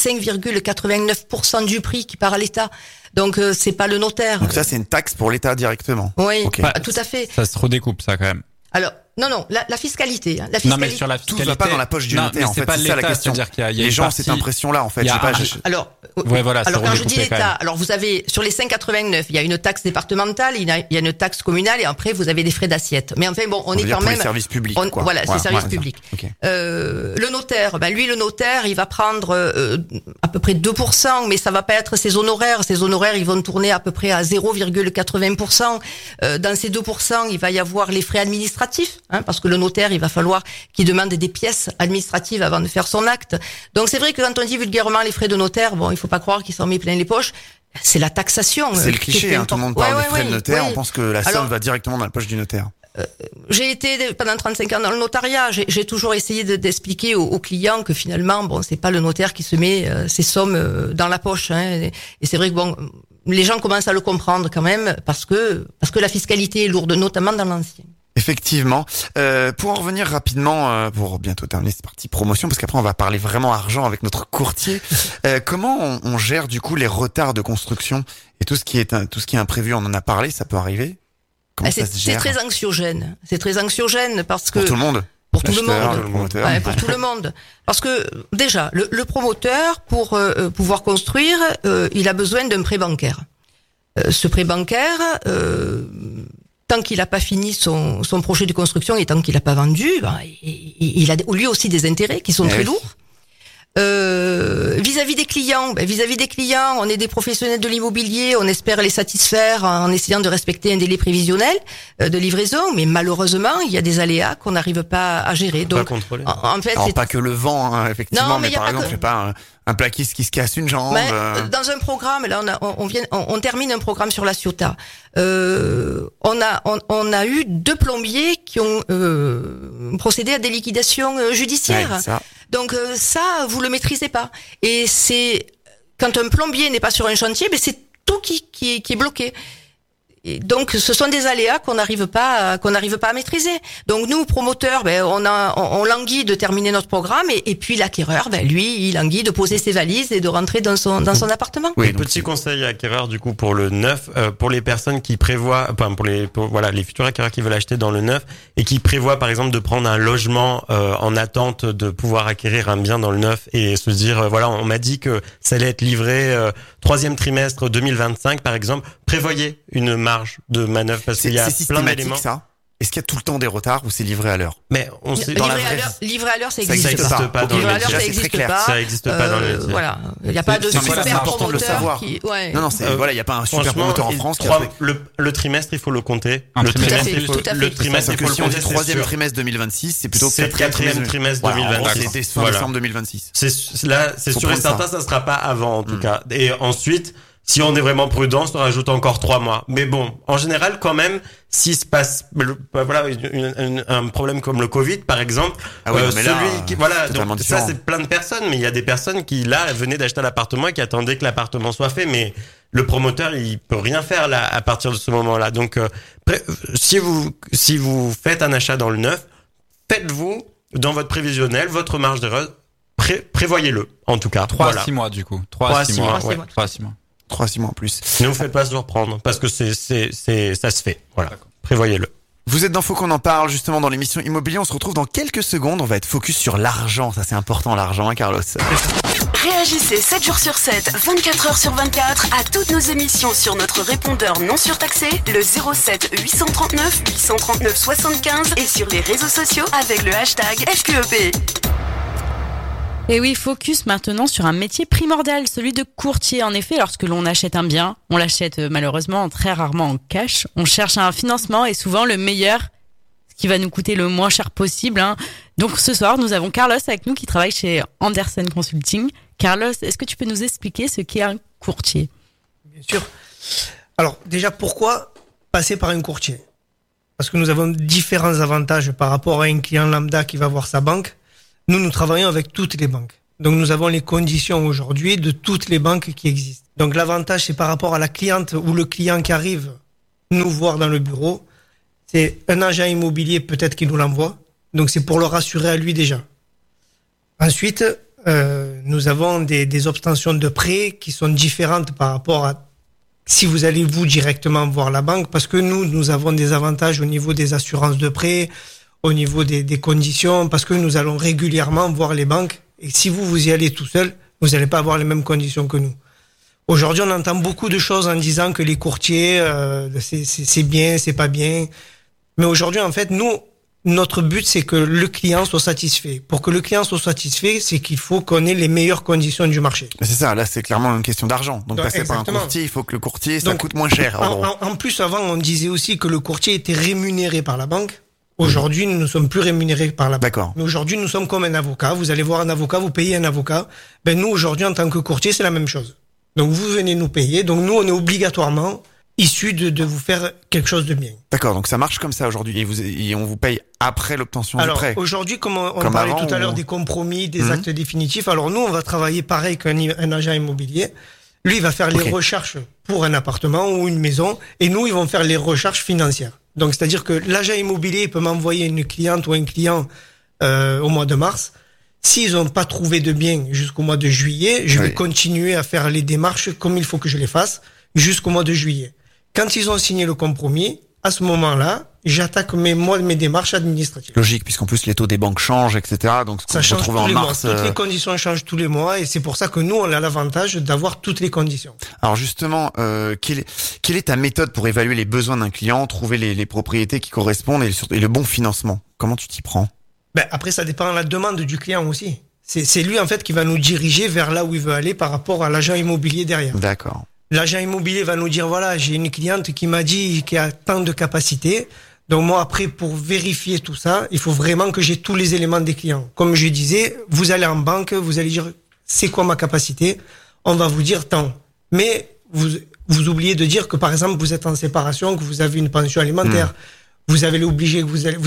5,89% du prix qui part à l'État. Donc c'est pas le notaire. Donc ça c'est une taxe pour l'État directement. Oui, okay. Tout à fait. Ça se redécoupe ça quand même. Alors non, la fiscalité. Non mais sur la fiscalité, tout va pas dans la poche du notaire. En fait, c'est ça la question. Qu'il y a les gens ont cette impression-là en fait. Alors quand je dis l'État, alors vous avez sur les 5,89, il y a une taxe départementale, il y a une taxe communale et après vous avez des frais d'assiette. Mais enfin bon, on est quand même. Les services publics. Voilà, c'est services publics. Okay. Le notaire, le notaire, il va prendre à peu près 2%, mais ça va pas être ses honoraires. Ses honoraires, ils vont tourner à peu près à 0,80%. Dans ces 2%, il va y avoir les frais administratifs. Parce que le notaire, il va falloir qu'il demande des pièces administratives avant de faire son acte. Donc c'est vrai que quand on dit vulgairement les frais de notaire, bon, il faut pas croire qu'il s'en met plein les poches. C'est la taxation. C'est le cliché, tout le monde parle des frais de notaire, on pense que la somme va directement dans la poche du notaire. J'ai été pendant 35 ans dans le notariat, j'ai toujours essayé d'expliquer aux clients que finalement, bon, c'est pas le notaire qui se met ces sommes dans la poche. Et c'est vrai que bon, les gens commencent à le comprendre quand même parce que la fiscalité est lourde, notamment dans l'ancien. Effectivement. Pour en revenir rapidement, pour bientôt terminer cette partie promotion, parce qu'après on va parler vraiment argent avec notre courtier. Comment on gère du coup les retards de construction et tout ce qui est imprévu? On en a parlé, ça peut arriver. Comment ça se gère? C'est très anxiogène. C'est très anxiogène parce que pour tout le monde. Pour tout le monde. Pour tout le monde. Parce que déjà, le promoteur pour pouvoir construire, il a besoin d'un prêt bancaire. Ce prêt bancaire. Tant qu'il n'a pas fini son projet de construction et tant qu'il n'a pas vendu, il a lui aussi des intérêts qui sont très lourds. Vis-à-vis des clients, on est des professionnels de l'immobilier, on espère les satisfaire en essayant de respecter un délai prévisionnel de livraison, mais malheureusement, il y a des aléas qu'on n'arrive pas à gérer. Donc, en fait, alors pas que le vent, effectivement, non, mais par exemple, je sais pas, un plaquiste qui se casse une jambe. Dans un programme, là, on termine un programme sur la Ciotat. On a eu 2 plombiers qui ont procédé à des liquidations judiciaires. Ouais, ça. Donc ça, vous le maîtrisez pas. Et c'est quand un plombier n'est pas sur un chantier, c'est tout qui est bloqué. Et donc, ce sont des aléas qu'on n'arrive pas à maîtriser. Donc, nous, promoteurs, on languit de terminer notre programme et puis l'acquéreur, lui, il languit de poser ses valises et de rentrer dans son appartement. Oui, petit conseil à acquéreur, du coup, pour le neuf, pour les personnes qui prévoient, pour les futurs acquéreurs qui veulent acheter dans le neuf et qui prévoient, par exemple, de prendre un logement, en attente de pouvoir acquérir un bien dans le neuf et se dire, on m'a dit que ça allait être livré, 3e trimestre 2025, par exemple, prévoyez une marge de manœuvre parce qu'il y a plein d'éléments. Ça Est-ce qu'il y a tout le temps des retards ou c'est livré à l'heure? Mais on sait livré à l'heure, ça existe pas. Dans livré à l'heure, ça existe pas. Ça existe pas dans le métier. Voilà, il y a pas de super important de le savoir. Non, il y a pas un super promoteur en France qui le trimestre, il faut le compter. Le trimestre, il faut le compter. 3e trimestre 2026, c'est plutôt 4e trimestre 2026. C'est fin décembre 2026. C'est sûr et certain, ça sera pas avant en tout cas. Et ensuite, si on est vraiment prudent, on rajoute encore 3 mois. Mais bon, en général, quand même, s'il se passe, un problème comme le Covid, par exemple, donc ça c'est plein de personnes, mais il y a des personnes qui là venaient d'acheter l'appartement et qui attendaient que l'appartement soit fait, mais le promoteur il peut rien faire là à partir de ce moment-là. Donc, si vous faites un achat dans le neuf, faites-vous dans votre prévisionnel votre marge d'erreur, prévoyez-le en tout cas. 3 à 6 mois du coup. 3 à 6 mois. 3 à 6 mois. 3-6 mois en plus. Ne vous faites pas surprendre parce que ça se fait. Voilà. Prévoyez-le. Vous êtes dans Faut qu'on en parle justement dans l'émission Immobilier. On se retrouve dans quelques secondes. On va être focus sur l'argent. Ça c'est important l'argent, Carlos. Réagissez 7 jours sur 7, 24 heures sur 24 à toutes nos émissions sur notre répondeur non surtaxé, le 07 839 839 75 et sur les réseaux sociaux avec le hashtag FQEP. Et oui, focus maintenant sur un métier primordial, celui de courtier. En effet, lorsque l'on achète un bien, on l'achète malheureusement très rarement en cash. On cherche un financement et souvent le meilleur, ce qui va nous coûter le moins cher possible. Hein. Donc ce soir, nous avons Carlos avec nous qui travaille chez Andersen Consulting. Carlos, est-ce que tu peux nous expliquer ce qu'est un courtier ? Bien sûr. Alors déjà, pourquoi passer par un courtier ? Parce que nous avons différents avantages par rapport à un client lambda qui va voir sa banque. Nous travaillons avec toutes les banques. Donc nous avons les conditions aujourd'hui de toutes les banques qui existent. Donc l'avantage, c'est par rapport à la cliente ou le client qui arrive nous voir dans le bureau. C'est un agent immobilier peut-être qui nous l'envoie. Donc c'est pour le rassurer à lui déjà. Ensuite, nous avons des obtentions de prêts qui sont différentes par rapport à si vous allez vous directement voir la banque, parce que nous avons des avantages au niveau des assurances de prêts, au niveau des conditions, parce que nous allons régulièrement voir les banques. Et si vous y allez tout seul, vous n'allez pas avoir les mêmes conditions que nous. Aujourd'hui, on entend beaucoup de choses en disant que les courtiers, c'est bien, c'est pas bien. Mais aujourd'hui, en fait, notre but, c'est que le client soit satisfait. Pour que le client soit satisfait, c'est qu'il faut qu'on ait les meilleures conditions du marché. C'est ça, là, c'est clairement une question d'argent. Donc passer par un courtier, il faut que le courtier, ça coûte moins cher. En plus, avant, on disait aussi que le courtier était rémunéré par la banque. Aujourd'hui, nous ne sommes plus rémunérés par la banque. D'accord. Mais aujourd'hui, nous sommes comme un avocat. Vous allez voir un avocat, vous payez un avocat. Nous, aujourd'hui, en tant que courtier, c'est la même chose. Donc, vous venez nous payer. Donc, nous, on est obligatoirement issus de vous faire quelque chose de bien. D'accord. Donc, ça marche comme ça aujourd'hui. Et on vous paye après l'obtention du prêt. Alors, aujourd'hui, comme on parlait tout à l'heure des compromis, des actes définitifs. Alors, nous, on va travailler pareil qu'un agent immobilier. Lui, il va faire les recherches pour un appartement ou une maison. Et nous, ils vont faire les recherches financières. Donc, c'est-à-dire que l'agent immobilier peut m'envoyer une cliente ou un client au mois de mars. S'ils n'ont pas trouvé de bien jusqu'au mois de juillet, je vais continuer à faire les démarches comme il faut que je les fasse jusqu'au mois de juillet. Quand ils ont signé le compromis, à ce moment-là, j'attaque mes démarches administratives. Logique, puisqu'en plus les taux des banques changent, etc. Donc, ça change tous les mois. Toutes les conditions changent tous les mois, et c'est pour ça que nous, on a l'avantage d'avoir toutes les conditions. Alors justement, quelle est ta méthode pour évaluer les besoins d'un client, trouver les propriétés qui correspondent et le bon financement ? Comment tu t'y prends ? Après, ça dépend de la demande du client aussi. C'est lui, en fait, qui va nous diriger vers là où il veut aller par rapport à l'agent immobilier derrière. D'accord. L'agent immobilier va nous dire, voilà, j'ai une cliente qui m'a dit qu'il y a tant de capacité. Donc moi, après, pour vérifier tout ça, il faut vraiment que j'ai tous les éléments des clients. Comme je disais, vous allez en banque, vous allez dire, c'est quoi ma capacité ? On va vous dire tant. Mais vous oubliez de dire que, par exemple, vous êtes en séparation, que vous avez une pension alimentaire. Vous allez oublier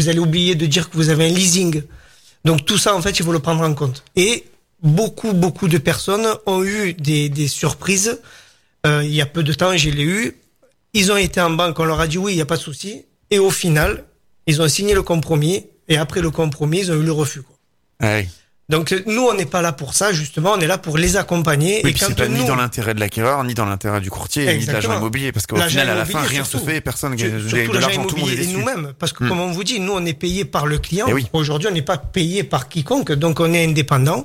de dire que vous avez un leasing. Donc tout ça, en fait, il faut le prendre en compte. Et beaucoup de personnes ont eu des surprises. Il y a peu de temps, je l'ai eu. Ils ont été en banque, on leur a dit oui, il n'y a pas de souci. Et au final, ils ont signé le compromis. Et après le compromis, ils ont eu le refus. Ouais. Donc nous, on n'est pas là pour ça, justement. On est là pour les accompagner. Oui, et puis c'est pas ni dans l'intérêt de l'acquéreur, ni dans l'intérêt du courtier, ni de l'agent immobilier. Parce qu'au final, à la fin, rien se fait, personne ne gagne de l'argent, tout le monde est déçu. Et nous-mêmes. Parce que comme on vous dit, nous, on est payé par le client. Oui. Aujourd'hui, on n'est pas payé par quiconque. Donc on est indépendant.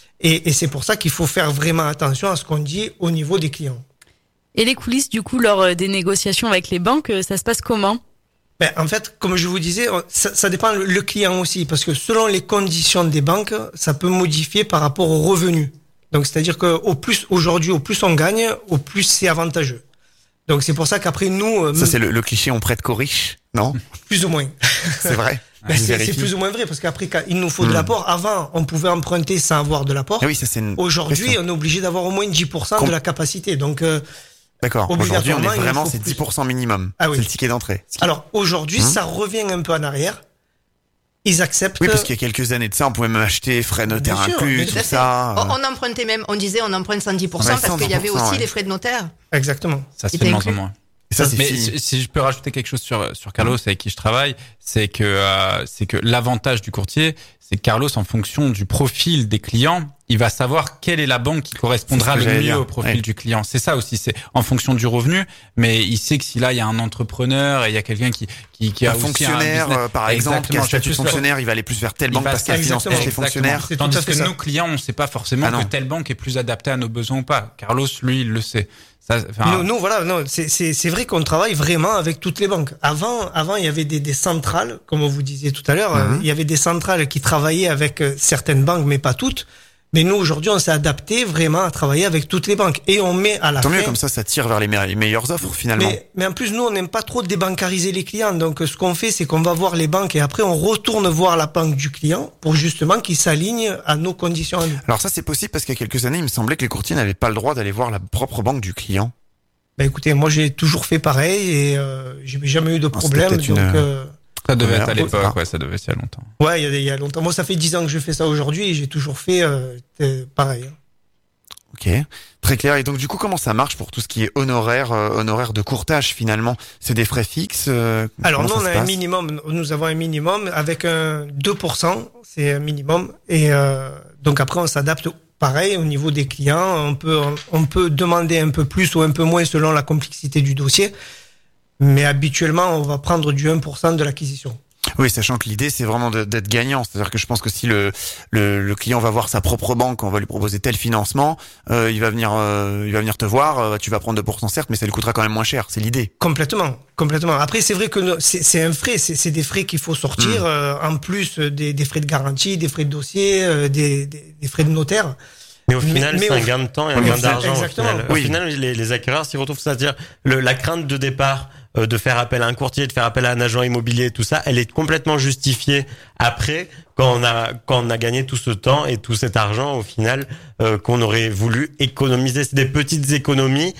Et c'est pour ça qu'il faut faire vraiment attention à ce qu'on dit au niveau des clients. Et les coulisses, du coup, lors des négociations avec les banques, ça se passe comment ? En fait, comme je vous disais, ça dépend le client aussi, parce que selon les conditions des banques, ça peut modifier par rapport aux revenus. Donc, c'est-à-dire que au plus on gagne, au plus c'est avantageux. Donc, c'est pour ça qu'après nous... Ça, c'est le cliché, on prête qu'aux riches, non ? Plus ou moins. C'est vrai. C'est plus ou moins vrai, parce qu'après, il nous faut de l'apport. Avant, on pouvait emprunter sans avoir de l'apport. Oui, ça, c'est Aujourd'hui, on est obligé d'avoir au moins 10% de la capacité. Donc... D'accord. Aujourd'hui, on est vraiment, c'est 10% minimum. Ah oui. C'est le ticket d'entrée. Alors, aujourd'hui, ça revient un peu en arrière. Ils acceptent. Oui, parce qu'il y a quelques années de ça, on pouvait même acheter frais notaires inclus, tout ça. On empruntait même, on disait on emprunte 110% parce qu'il y avait aussi les frais de notaire. Exactement. Ça se fait de moins en moins. Et ça, mais si je peux rajouter quelque chose sur Carlos avec qui je travaille, c'est que l'avantage du courtier, c'est que Carlos, en fonction du profil des clients, il va savoir quelle est la banque qui correspondra le mieux au profil du client. C'est ça aussi, c'est en fonction du revenu, mais il sait que si là il y a un entrepreneur et il y a quelqu'un qui a aussi fonctionnaire, un business, par exemple, qui a un statut de fonctionnaire, il va aller plus vers telle banque parce qu'elle finance plus les fonctionnaires. Tandis que nos clients, on ne sait pas forcément que telle banque est plus adaptée à nos besoins ou pas. Carlos, lui, il le sait. C'est vrai qu'on travaille vraiment avec toutes les banques. Avant, il y avait des centrales, comme vous disiez tout à l'heure, il y avait des centrales qui travaillaient avec certaines banques, mais pas toutes. Mais nous, aujourd'hui, on s'est adapté vraiment à travailler avec toutes les banques. Et on met à la fin... Tant mieux, comme ça tire vers les meilleures offres, finalement. Mais en plus, nous, on n'aime pas trop débancariser les clients. Donc, ce qu'on fait, c'est qu'on va voir les banques et après, on retourne voir la banque du client pour justement qu'il s'aligne à nos conditions à nous. Alors ça, c'est possible parce qu'il y a quelques années, il me semblait que les courtiers n'avaient pas le droit d'aller voir la propre banque du client. Bah, écoutez, moi, j'ai toujours fait pareil et j'ai jamais eu de problème. Donc, ça devait être à l'époque, ouais, ça devait être il y a longtemps. Ouais, il y a longtemps. Moi, ça fait 10 ans que je fais ça aujourd'hui et j'ai toujours fait pareil. Ok, très clair. Et donc du coup, comment ça marche pour tout ce qui est honoraire de courtage finalement? C'est des frais fixes? Alors nous, on a un minimum. Nous avons un minimum avec un 2%, c'est un minimum. Et donc après, on s'adapte. Pareil au niveau des clients. On peut demander un peu plus ou un peu moins selon la complexité du dossier. Mais habituellement, on va prendre du 1% de l'acquisition. Oui, sachant que l'idée, c'est vraiment d'être gagnant. C'est-à-dire que je pense que si le client va voir sa propre banque, on va lui proposer tel financement, il va venir te voir, tu vas prendre 2% certes, mais ça lui coûtera quand même moins cher. C'est l'idée. Complètement. Après, c'est vrai que c'est un frais, c'est des frais qu'il faut sortir, en plus des frais de garantie, des frais de dossier, des frais de notaire. Mais au final, c'est un gain de temps et un gain d'argent. Exactement. Au final, les acquéreurs s'y retrouvent, c'est-à-dire la crainte de départ de faire appel à un courtier, de faire appel à un agent immobilier, tout ça, elle est complètement justifiée après quand on a gagné tout ce temps et tout cet argent au final qu'on aurait voulu économiser. C'est des petites économies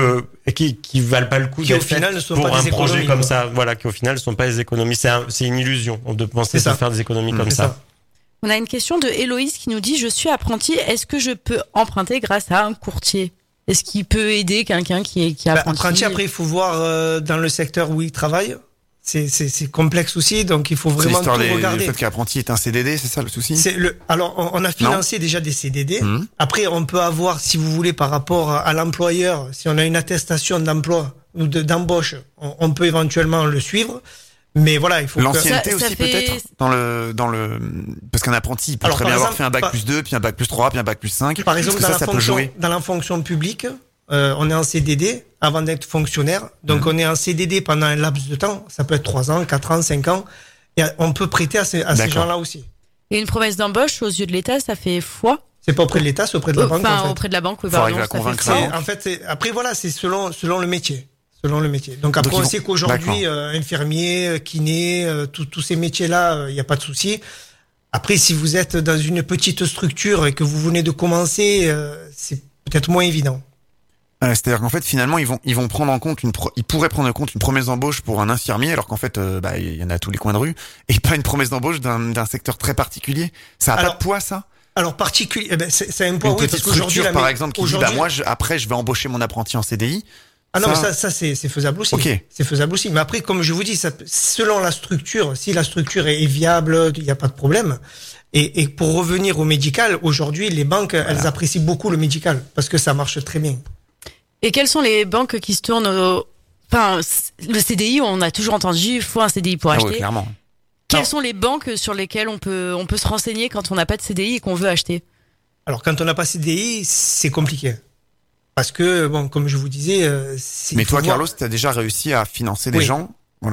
qui valent pas le coup d'être faites pour un projet comme ça. Voilà, qui au final ne sont pas des économies. C'est une illusion de penser de faire des économies comme ça. On a une question de Héloïse qui nous dit: je suis apprenti, est-ce que je peux emprunter grâce à un courtier? Est-ce qu'il peut aider quelqu'un qui est apprenti? Apprenti, après, il faut voir dans le secteur où il travaille. C'est complexe aussi, donc il faut vraiment tout regarder. Le fait qu'apprenti est un CDD, c'est ça le souci? Alors, on a financé déjà des CDD. Après, on peut avoir, si vous voulez, par rapport à l'employeur, si on a une attestation d'emploi ou d'embauche, on peut éventuellement le suivre. Mais voilà, il faut l'ancienneté aussi peut-être dans le parce qu'un apprenti il peut très bien avoir fait un bac plus 2, puis un bac plus 3, puis un bac plus 5. Par exemple, dans la fonction publique, on est en CDD avant d'être fonctionnaire. Donc on est en CDD pendant un laps de temps, ça peut être 3 ans, 4 ans, 5 ans et on peut prêter à ces gens-là aussi. Et une promesse d'embauche aux yeux de l'État, ça fait foi? C'est pas auprès de l'État, c'est auprès de la banque. Enfin, auprès de la banque, oui, pardon, ça fait en fait, après voilà, c'est selon le métier. Selon le métier. Donc après, on sait qu'aujourd'hui, infirmier, kiné, tous ces métiers-là, il n'y a pas de souci. Après, si vous êtes dans une petite structure et que vous venez de commencer, c'est peut-être moins évident. C'est-à-dire qu'en fait, finalement, ils vont prendre en compte ils pourraient prendre en compte une promesse d'embauche pour un infirmier, alors qu'en fait, il y en a à tous les coins de rue, et pas une promesse d'embauche d'un secteur très particulier. Ça a pas de poids, ça? Alors particulier, c'est un poids. Une petite structure, par exemple, qui dit, moi, après, je vais embaucher mon apprenti en CDI. Ah non, mais ça c'est faisable aussi. Okay. C'est faisable aussi. Mais après, comme je vous dis, selon la structure, si la structure est viable, il n'y a pas de problème. Et pour revenir au médical, aujourd'hui, les banques, elles apprécient beaucoup le médical parce que ça marche très bien. Et quelles sont les banques qui se tournent Enfin, le CDI, on a toujours entendu, il faut un CDI pour acheter. Oui, clairement. Quelles sont les banques sur lesquelles on peut se renseigner quand on n'a pas de CDI et qu'on veut acheter? Alors, quand on n'a pas de CDI, c'est compliqué. Parce que, bon, comme je vous disais... Mais toi, Carlos, tu as déjà réussi à financer des gens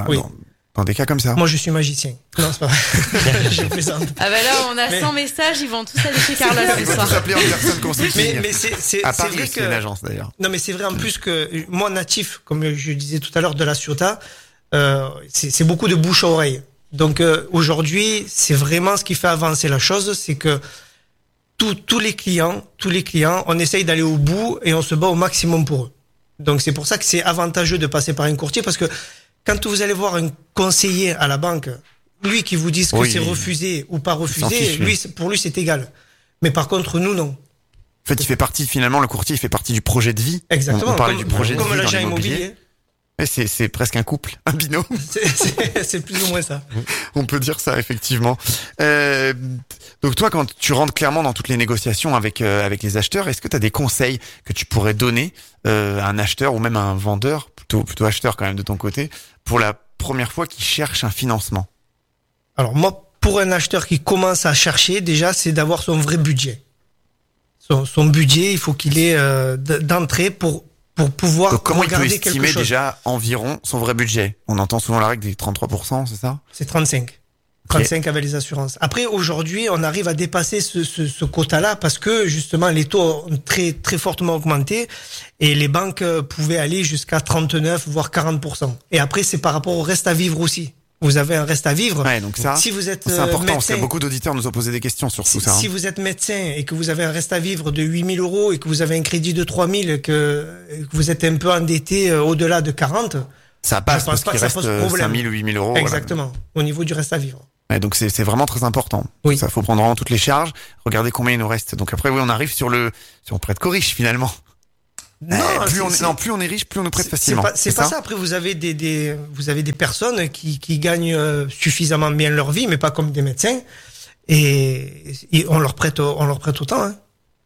dans des cas comme ça? Moi, je suis magicien. Non, c'est pas vrai. Je plaisante. Ah bah là, on a 100 messages, ils vont tous aller chez Carlos ce soir. Ils vont tous appeler en personne consulting. Mais c'est à Paris, vrai c'est une agence d'ailleurs. Non, mais c'est vrai en plus que moi, natif, comme je disais tout à l'heure, de la Ciotat, c'est beaucoup de bouche à oreille. Donc aujourd'hui, c'est vraiment ce qui fait avancer la chose, c'est que tous les clients, on essaye d'aller au bout et on se bat au maximum pour eux. Donc c'est pour ça que c'est avantageux de passer par un courtier, parce que quand vous allez voir un conseiller à la banque, lui qui vous dise que c'est refusé ou pas refusé, pour lui c'est égal. Mais par contre nous non. En fait, il fait partie finalement, le courtier, il fait partie du projet de vie. Exactement. On parlait du projet de vie comme l'agent dans l'immobilier. immobilier. Et c'est presque un couple, un binôme. C'est plus ou moins ça. On peut dire ça, effectivement. Donc toi, quand tu rentres clairement dans toutes les négociations avec les acheteurs, est-ce que tu as des conseils que tu pourrais donner à un acheteur ou même à un vendeur, plutôt acheteur quand même de ton côté, pour la première fois qui cherche un financement? Alors moi, pour un acheteur qui commence à chercher, déjà, c'est d'avoir son vrai budget. Son budget, il faut qu'il ait d'entrée pour pouvoir donc, comment regarder il peut estimer déjà environ son vrai budget? On entend souvent la règle des 33%, c'est ça? C'est 35. 35 avec les assurances. Après, aujourd'hui, on arrive à dépasser ce quota-là parce que, justement, les taux ont très, très fortement augmenté et les banques pouvaient aller jusqu'à 39, voire 40%. Et après, c'est par rapport au reste à vivre aussi. Vous avez un reste à vivre. Ouais, donc ça, si vous êtes c'est important médecin, parce que beaucoup d'auditeurs nous ont posé des questions sur tout ça. Si vous êtes médecin et que vous avez un reste à vivre de 8 000 € et que vous avez un crédit de 3 000 et que vous êtes un peu endetté au-delà de 40, ça passe parce qu'il reste 5 000 ou 8 000 €. Exactement. Voilà. Au niveau du reste à vivre. Ouais, donc c'est vraiment très important. Oui. Ça faut prendre vraiment toutes les charges. Regardez combien il nous reste. Donc après, oui, on arrive sur on prête qu'aux riches finalement. Non, plus on est riche, plus on nous prête facilement. C'est pas ça. Après, vous avez des personnes qui gagnent suffisamment bien leur vie, mais pas comme des médecins. Et on leur prête autant, hein.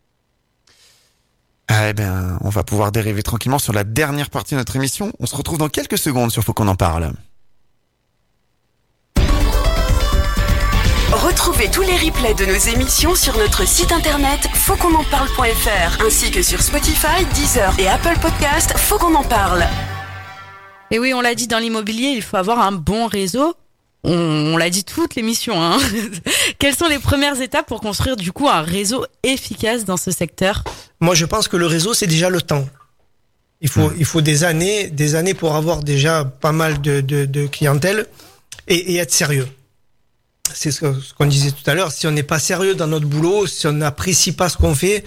Eh ben, on va pouvoir dériver tranquillement sur la dernière partie de notre émission. On se retrouve dans quelques secondes sur Faut qu'on en parle. Retrouvez tous les replays de nos émissions sur notre site internet fautquonenparle.fr ainsi que sur Spotify, Deezer et Apple Podcast. Faut qu'on en parle. Et oui, on l'a dit, dans l'immobilier, il faut avoir un bon réseau. On l'a dit toute l'émission, hein. Quelles sont les premières étapes pour construire du coup un réseau efficace dans ce secteur? Moi, je pense que le réseau, c'est déjà le temps. Il faut des années pour avoir déjà pas mal de clientèle et être sérieux. C'est ce qu'on disait tout à l'heure. Si on n'est pas sérieux dans notre boulot, si on n'apprécie pas ce qu'on fait,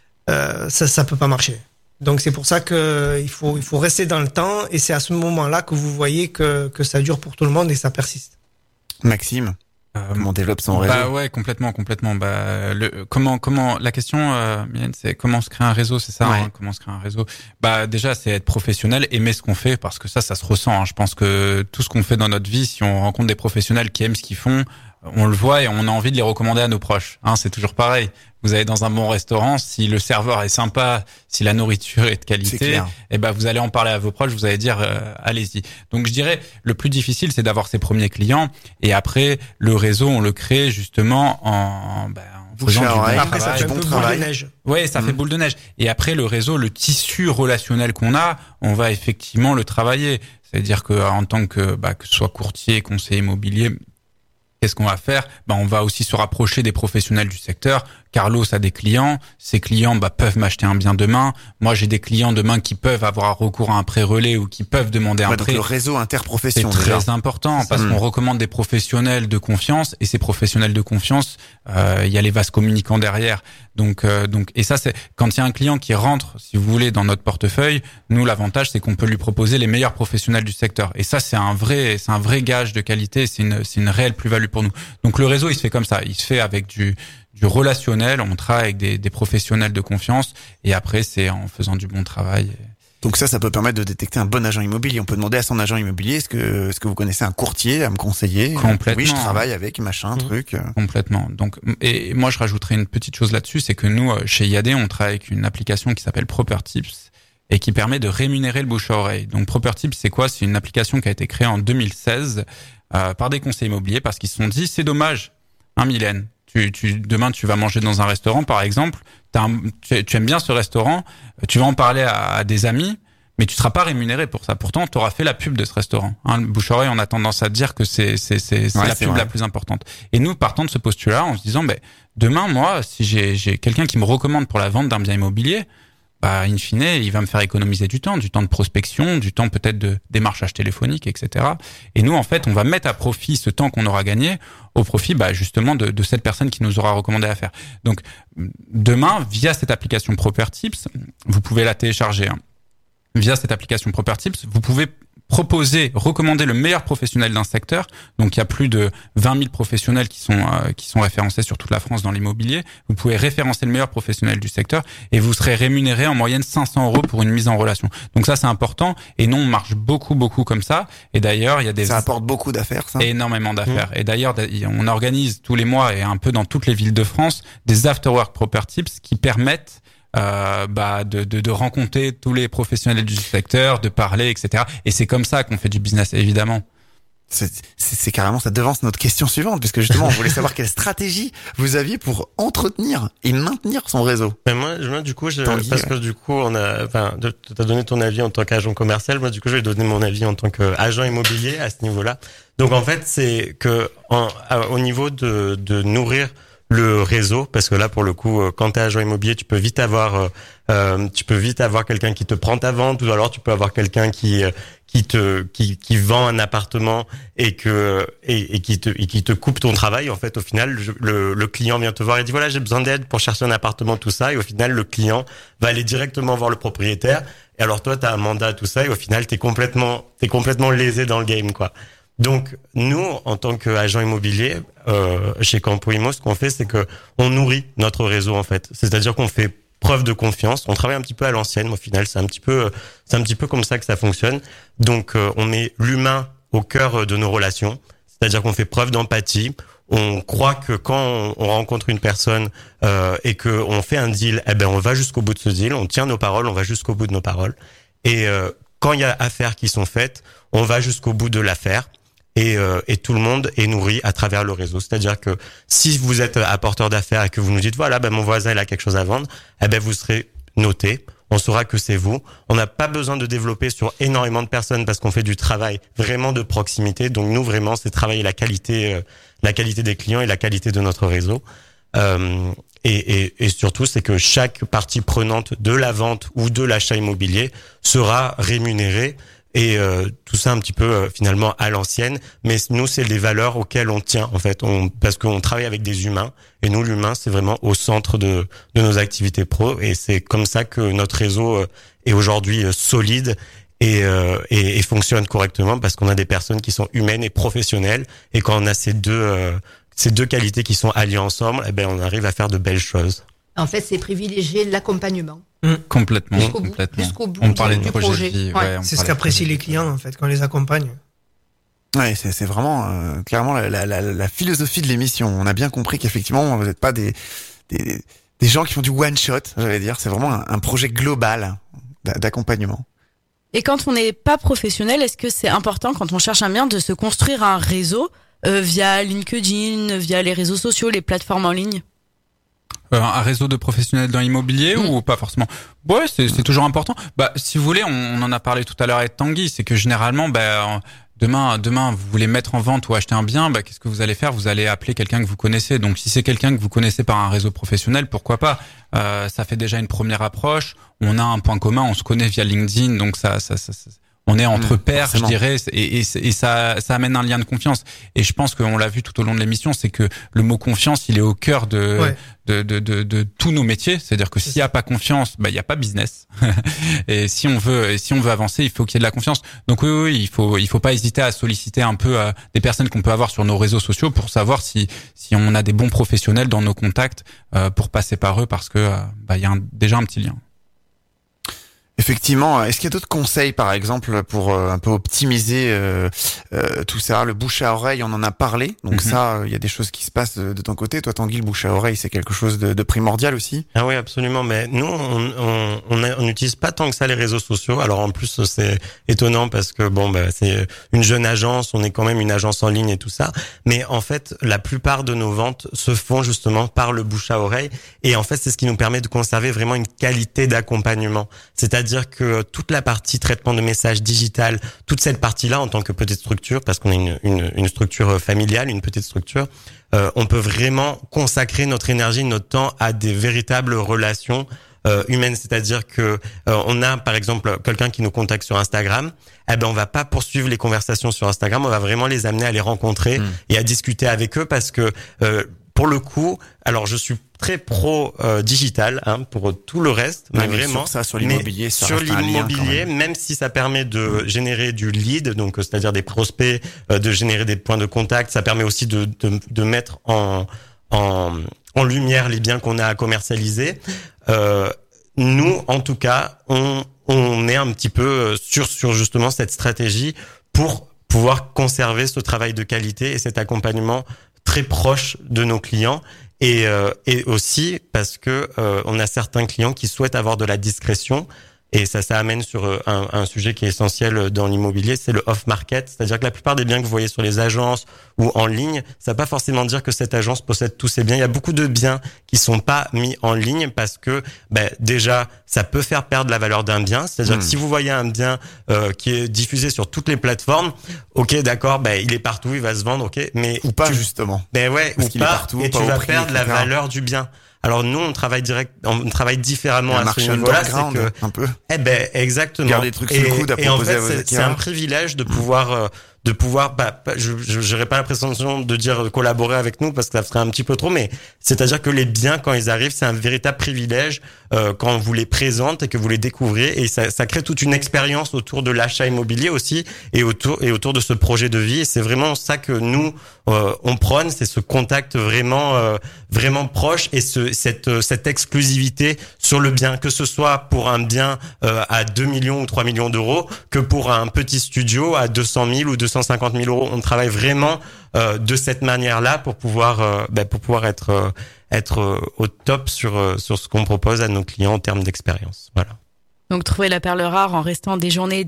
ça peut pas marcher. Donc c'est pour ça que il faut rester dans le temps et c'est à ce moment-là que vous voyez que ça dure pour tout le monde et ça persiste. Maxime, comment on développe son réseau? Bah ouais, complètement. Bah comment la question, Mylène, c'est comment se créer un réseau, c'est ça, ouais. Hein, comment se créer un réseau? Bah déjà, c'est être professionnel, aimer ce qu'on fait, parce que ça se ressent. Hein. Je pense que tout ce qu'on fait dans notre vie, si on rencontre des professionnels qui aiment ce qu'ils font, on le voit et on a envie de les recommander à nos proches. Hein, c'est toujours pareil. Vous allez dans un bon restaurant, si le serveur est sympa, si la nourriture est de qualité, et ben vous allez en parler à vos proches, vous allez dire allez-y. Donc je dirais le plus difficile, c'est d'avoir ses premiers clients et après le réseau, on le crée justement en faisant du bon travail. Après ça fait boule de neige. Ouais, ça fait boule de neige. Et après le réseau, le tissu relationnel qu'on a, on va effectivement le travailler. C'est-à-dire que en tant que ce soit courtier, conseiller immobilier, qu'est-ce qu'on va faire? On va aussi se rapprocher des professionnels du secteur. Carlos a des clients. Ces clients, peuvent m'acheter un bien demain. Moi, j'ai des clients demain qui peuvent avoir recours à un prêt relais ou qui peuvent demander un prêt. Donc le réseau interprofession, c'est très important parce qu'on recommande des professionnels de confiance et ces professionnels de confiance, il y a les vases communicants derrière. Donc, et ça, c'est quand il y a un client qui rentre, si vous voulez, dans notre portefeuille. Nous, l'avantage, c'est qu'on peut lui proposer les meilleurs professionnels du secteur. Et ça, c'est un vrai gage de qualité. C'est une réelle plus-value pour nous. Donc, le réseau, il se fait comme ça. Il se fait avec du relationnel. On travaille avec des professionnels de confiance. Et après, c'est en faisant du bon travail. Donc ça peut permettre de détecter un bon agent immobilier. On peut demander à son agent immobilier, est-ce que vous connaissez un courtier à me conseiller? Complètement. Oui, je travaille avec machin, truc. Complètement. Donc, et moi, je rajouterais une petite chose là-dessus, c'est que nous, chez IAD, on travaille avec une application qui s'appelle ProperTips et qui permet de rémunérer le bouche à oreille. Donc, ProperTips, c'est quoi? C'est une application qui a été créée en 2016 par des conseillers immobiliers parce qu'ils se sont dit, c'est dommage, hein, Mylène. Demain, tu vas manger dans un restaurant, par exemple. Tu aimes bien ce restaurant. Tu vas en parler à des amis, mais tu seras pas rémunéré pour ça. Pourtant, tu auras fait la pub de ce restaurant. Hein, le bouche-oreille, on a tendance à dire que c'est la pub la plus importante. Et nous, partant de ce postulat, en se disant, demain, moi, si j'ai quelqu'un qui me recommande pour la vente d'un bien immobilier, in fine, il va me faire économiser du temps de prospection, du temps peut-être de démarchage téléphonique, etc. Et nous, en fait, on va mettre à profit ce temps qu'on aura gagné au profit, justement, de cette personne qui nous aura recommandé à faire. Donc, demain, via cette application ProperTips, vous pouvez la télécharger. Hein. Via cette application ProperTips, vous pouvez recommander le meilleur professionnel d'un secteur. Donc, il y a plus de 20 000 professionnels qui sont référencés sur toute la France dans l'immobilier. Vous pouvez référencer le meilleur professionnel du secteur et vous serez rémunéré en moyenne 500 € pour une mise en relation. Donc ça, c'est important. Et nous, on marche beaucoup comme ça. Et d'ailleurs, il y a ça apporte beaucoup d'affaires, ça. Énormément d'affaires. Et d'ailleurs, on organise tous les mois et un peu dans toutes les villes de France des afterwork ProperTips qui permettent de rencontrer tous les professionnels du secteur, de parler, etc. Et c'est comme ça qu'on fait du business, évidemment. C'est carrément, ça devance notre question suivante, puisque justement, on voulait savoir quelle stratégie vous aviez pour entretenir et maintenir son réseau. Mais moi, du coup, que du coup, t'as donné ton avis en tant qu'agent commercial. Moi, du coup, je vais donner mon avis en tant qu'agent immobilier à ce niveau-là. Donc, en fait, c'est que au niveau de nourrir le réseau, parce que là, pour le coup, quand t'es agent immobilier, tu peux vite avoir quelqu'un qui te prend ta vente, ou alors tu peux avoir quelqu'un qui vend un appartement et qui te coupe ton travail. En fait, au final, le client vient te voir et dit voilà, j'ai besoin d'aide pour chercher un appartement, tout ça. Et au final, le client va aller directement voir le propriétaire. Et alors toi, t'as un mandat, tout ça. Et au final, t'es complètement lésé dans le game, quoi. Donc, nous, en tant qu'agent immobilier, chez Campo Immo, ce qu'on fait, c'est que on nourrit notre réseau, en fait. C'est-à-dire qu'on fait preuve de confiance. On travaille un petit peu à l'ancienne, au final. C'est un petit peu comme ça que ça fonctionne. Donc, on met l'humain au cœur de nos relations. C'est-à-dire qu'on fait preuve d'empathie. On croit que quand on rencontre une personne, et que on fait un deal, on va jusqu'au bout de ce deal. On tient nos paroles, on va jusqu'au bout de nos paroles. Et, quand il y a affaires qui sont faites, on va jusqu'au bout de l'affaire. Et tout le monde est nourri à travers le réseau. C'est-à-dire que si vous êtes apporteur d'affaires et que vous nous dites voilà, mon voisin il a quelque chose à vendre, vous serez noté. On saura que c'est vous. On n'a pas besoin de développer sur énormément de personnes parce qu'on fait du travail vraiment de proximité. Donc nous vraiment, c'est travailler la qualité des clients et la qualité de notre réseau. Et surtout, c'est que chaque partie prenante de la vente ou de l'achat immobilier sera rémunérée. Et tout ça un petit peu finalement à l'ancienne, mais nous c'est les valeurs auxquelles on tient en fait, parce qu'on travaille avec des humains et nous l'humain c'est vraiment au centre de nos activités pro et c'est comme ça que notre réseau est aujourd'hui solide et fonctionne correctement parce qu'on a des personnes qui sont humaines et professionnelles et quand on a ces deux qualités qui sont alliées ensemble, on arrive à faire de belles choses. En fait, c'est privilégier l'accompagnement. Complètement. Jusqu'au bout on parlait du projet. C'est ce qu'apprécient les clients, en fait, quand on les accompagne. Ouais, c'est vraiment clairement la philosophie de l'émission. On a bien compris qu'effectivement, vous n'êtes pas des gens qui font du one shot, j'allais dire. C'est vraiment un projet global d'accompagnement. Et quand on n'est pas professionnel, est-ce que c'est important quand on cherche un bien de se construire un réseau via LinkedIn, via les réseaux sociaux, les plateformes en ligne? Un réseau de professionnels dans l'immobilier ou pas forcément? Ouais, c'est toujours important. Si vous voulez, on en a parlé tout à l'heure avec Tanguy, c'est que généralement, demain, vous voulez mettre en vente ou acheter un bien, qu'est-ce que vous allez faire? Vous allez appeler quelqu'un que vous connaissez. Donc, si c'est quelqu'un que vous connaissez par un réseau professionnel, pourquoi pas? Ça fait déjà une première approche. On a un point commun, on se connaît via LinkedIn, donc ça on est entre pairs, je dirais, et ça amène un lien de confiance. Et je pense qu'on l'a vu tout au long de l'émission, c'est que le mot confiance, il est au cœur de tous nos métiers. C'est-à-dire que s'il y a pas confiance, il y a pas business. Et si on veut avancer, il faut qu'il y ait de la confiance. Donc oui, il faut pas hésiter à solliciter un peu des personnes qu'on peut avoir sur nos réseaux sociaux pour savoir si on a des bons professionnels dans nos contacts pour passer par eux parce que il y a déjà un petit lien. Effectivement, est-ce qu'il y a d'autres conseils, par exemple, pour un peu optimiser tout ça? Le bouche à oreille, on en a parlé. Donc ça, il y a des choses qui se passent de ton côté. Toi, Tanguy, le bouche à oreille, c'est quelque chose de primordial aussi. Ah oui, absolument. Mais nous, on n'utilise pas tant que ça les réseaux sociaux. Alors en plus, c'est étonnant parce que c'est une jeune agence. On est quand même une agence en ligne et tout ça. Mais en fait, la plupart de nos ventes se font justement par le bouche à oreille. Et en fait, c'est ce qui nous permet de conserver vraiment une qualité d'accompagnement. C'est-à-dire que toute la partie traitement de messages digital, toute cette partie-là en tant que petite structure, parce qu'on est une structure familiale, une petite structure, on peut vraiment consacrer notre énergie, notre temps à des véritables relations humaines. C'est-à-dire que on a par exemple quelqu'un qui nous contacte sur Instagram, on va pas poursuivre les conversations sur Instagram, on va vraiment les amener à les rencontrer et à discuter avec eux parce que pour le coup, alors je suis très pro digital pour tout le reste, mais vraiment sur l'immobilier, même si ça permet de générer du lead, donc c'est-à-dire des prospects, de générer des points de contact, ça permet aussi de mettre en lumière les biens qu'on a à commercialiser. Nous, en tout cas, on est un petit peu sur justement cette stratégie pour pouvoir conserver ce travail de qualité et cet accompagnement très proche de nos clients et aussi parce que on a certains clients qui souhaitent avoir de la discrétion Et ça amène sur un sujet qui est essentiel dans l'immobilier, c'est le off-market. C'est-à-dire que la plupart des biens que vous voyez sur les agences ou en ligne, ça va pas forcément dire que cette agence possède tous ces biens. Il y a beaucoup de biens qui sont pas mis en ligne parce que, déjà, ça peut faire perdre la valeur d'un bien. C'est-à-dire que si vous voyez un bien qui est diffusé sur toutes les plateformes, ok, d'accord, il est partout, il va se vendre, ok, mais ou pas justement. Ouais, parce ou qu'il pas, est partout, et pas tu vas prix, perdre la valeur du bien. Alors nous, on travaille différemment à ce niveau-là, c'est que un peu. Exactement. Garder des trucs sous le coude à proposer à vos acquéreurs. C'est un privilège de pouvoir je n'aurais pas l'impression de dire collaborer avec nous parce que ça serait un petit peu trop, mais c'est-à-dire que les biens, quand ils arrivent, c'est un véritable privilège quand on vous les présente et que vous les découvrez, et ça crée toute une expérience autour de l'achat immobilier aussi et autour de ce projet de vie. Et c'est vraiment ça que nous on prône, c'est ce contact vraiment proche et cette exclusivité sur le bien, que ce soit pour un bien à 2 millions ou 3 millions d'euros, que pour un petit studio à 200 000 ou 250 000 euros. On travaille vraiment de cette manière-là pour pouvoir être au top sur ce qu'on propose à nos clients en termes d'expérience. Voilà. Donc trouver la perle rare en restant des journées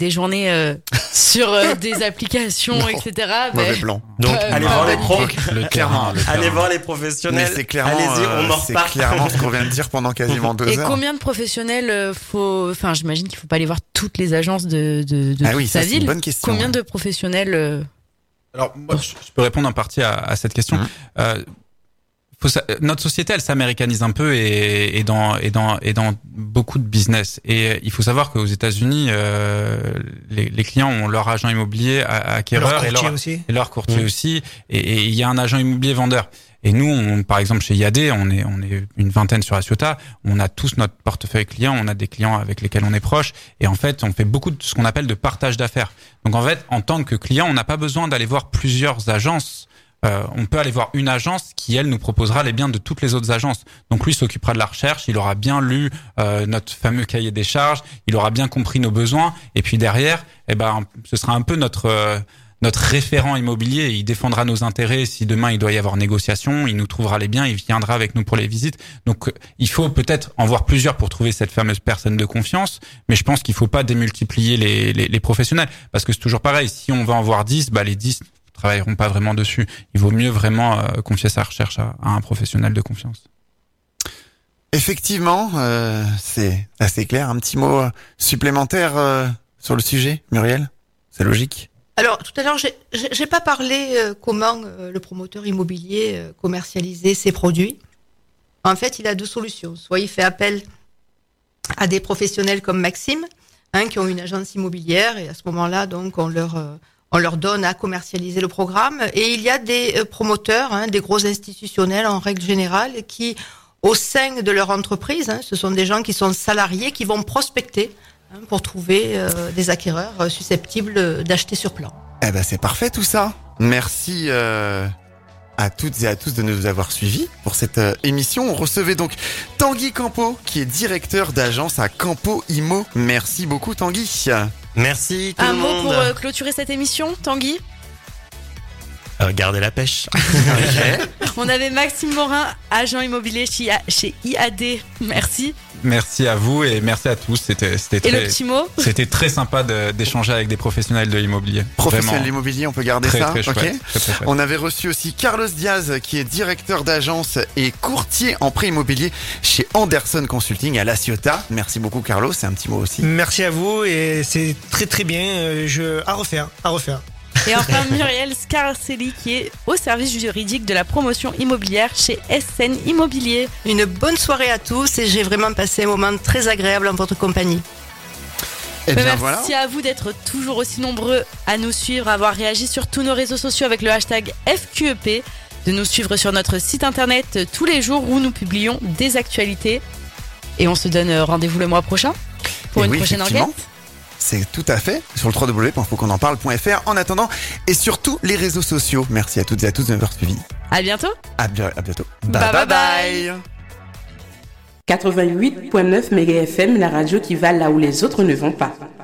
sur des applications, etc. Mauvais plan. Donc allez voir les pros, allez voir les professionnels. Mais c'est clairement, allez-y, on en reparle. C'est clairement ce qu'on vient de dire pendant quasiment 2 heures. Et combien de professionnels j'imagine qu'il faut pas aller voir toutes les agences de toute sa ville. C'est une bonne question. Combien de professionnels Alors moi, je peux répondre en partie à cette question. Notre société, elle s'américanise un peu et dans beaucoup de business. Et il faut savoir qu'aux États-Unis, les clients ont leur agent immobilier acquéreur et leur courtier aussi. Et il y a un agent immobilier vendeur. Et nous, par exemple, chez IAD, on est une vingtaine sur Aciota. On a tous notre portefeuille client. On a des clients avec lesquels on est proche. Et en fait, on fait beaucoup de ce qu'on appelle de partage d'affaires. Donc en fait, en tant que client, on n'a pas besoin d'aller voir plusieurs agences. On peut aller voir une agence qui, elle, nous proposera les biens de toutes les autres agences. Donc lui s'occupera de la recherche, il aura bien lu notre fameux cahier des charges, il aura bien compris nos besoins, et puis derrière, ce sera un peu notre référent immobilier. Il défendra nos intérêts si demain il doit y avoir négociation, il nous trouvera les biens, il viendra avec nous pour les visites. Donc il faut peut-être en voir plusieurs pour trouver cette fameuse personne de confiance, mais je pense qu'il faut pas démultiplier les professionnels, parce que c'est toujours pareil, si on va en voir 10, les 10 travailleront pas vraiment dessus. Il vaut mieux vraiment confier sa recherche à un professionnel de confiance. Effectivement, c'est assez clair. Un petit mot supplémentaire sur le sujet, Muriel? C'est logique? Alors, tout à l'heure, j'ai pas parlé comment le promoteur immobilier commercialisait ses produits. En fait, il a 2 solutions. Soit il fait appel à des professionnels comme Maxime, qui ont une agence immobilière, et à ce moment-là, donc, on leur donne à commercialiser le programme. Et il y a des promoteurs, des gros institutionnels en règle générale, qui, au sein de leur entreprise, ce sont des gens qui sont salariés, qui vont prospecter pour trouver des acquéreurs susceptibles d'acheter sur plan. C'est parfait tout ça. Merci à toutes et à tous de nous avoir suivis pour cette émission. On recevait donc Tanguy Campo, qui est directeur d'agence à Campo Immo. Merci beaucoup Tanguy. Merci tout le monde. Un mot pour clôturer cette émission, Tanguy? Gardez la pêche. On avait Maxime Morin, agent immobilier chez IAD. Merci. Merci à vous et merci à tous. C'était le petit mot? C'était très sympa d'échanger avec des professionnels de l'immobilier. Professionnels de l'immobilier, on peut garder ça. Très chouette, très On avait reçu aussi Carlos Diaz, qui est directeur d'agence et courtier en prêt immobilier chez Anderson Consulting à La Ciotat. Merci beaucoup Carlos, c'est un petit mot aussi. Merci à vous et c'est très très bien. À refaire. Et enfin Muriel Scarcelli, qui est au service juridique de la promotion immobilière chez SN Immobilier. Une bonne soirée à tous et j'ai vraiment passé un moment très agréable en votre compagnie. Merci à vous d'être toujours aussi nombreux à nous suivre, à avoir réagi sur tous nos réseaux sociaux avec le hashtag FQEP, de nous suivre sur notre site internet tous les jours où nous publions des actualités. Et on se donne rendez-vous le mois prochain pour une prochaine enquête. C'est tout à fait sur le www.fautquonenparle.fr en attendant et sur tous les réseaux sociaux. Merci à toutes et à tous de m'avoir suivi. À bientôt. À bientôt. Bye. 88.9 MHz, la radio qui va là où les autres ne vont pas.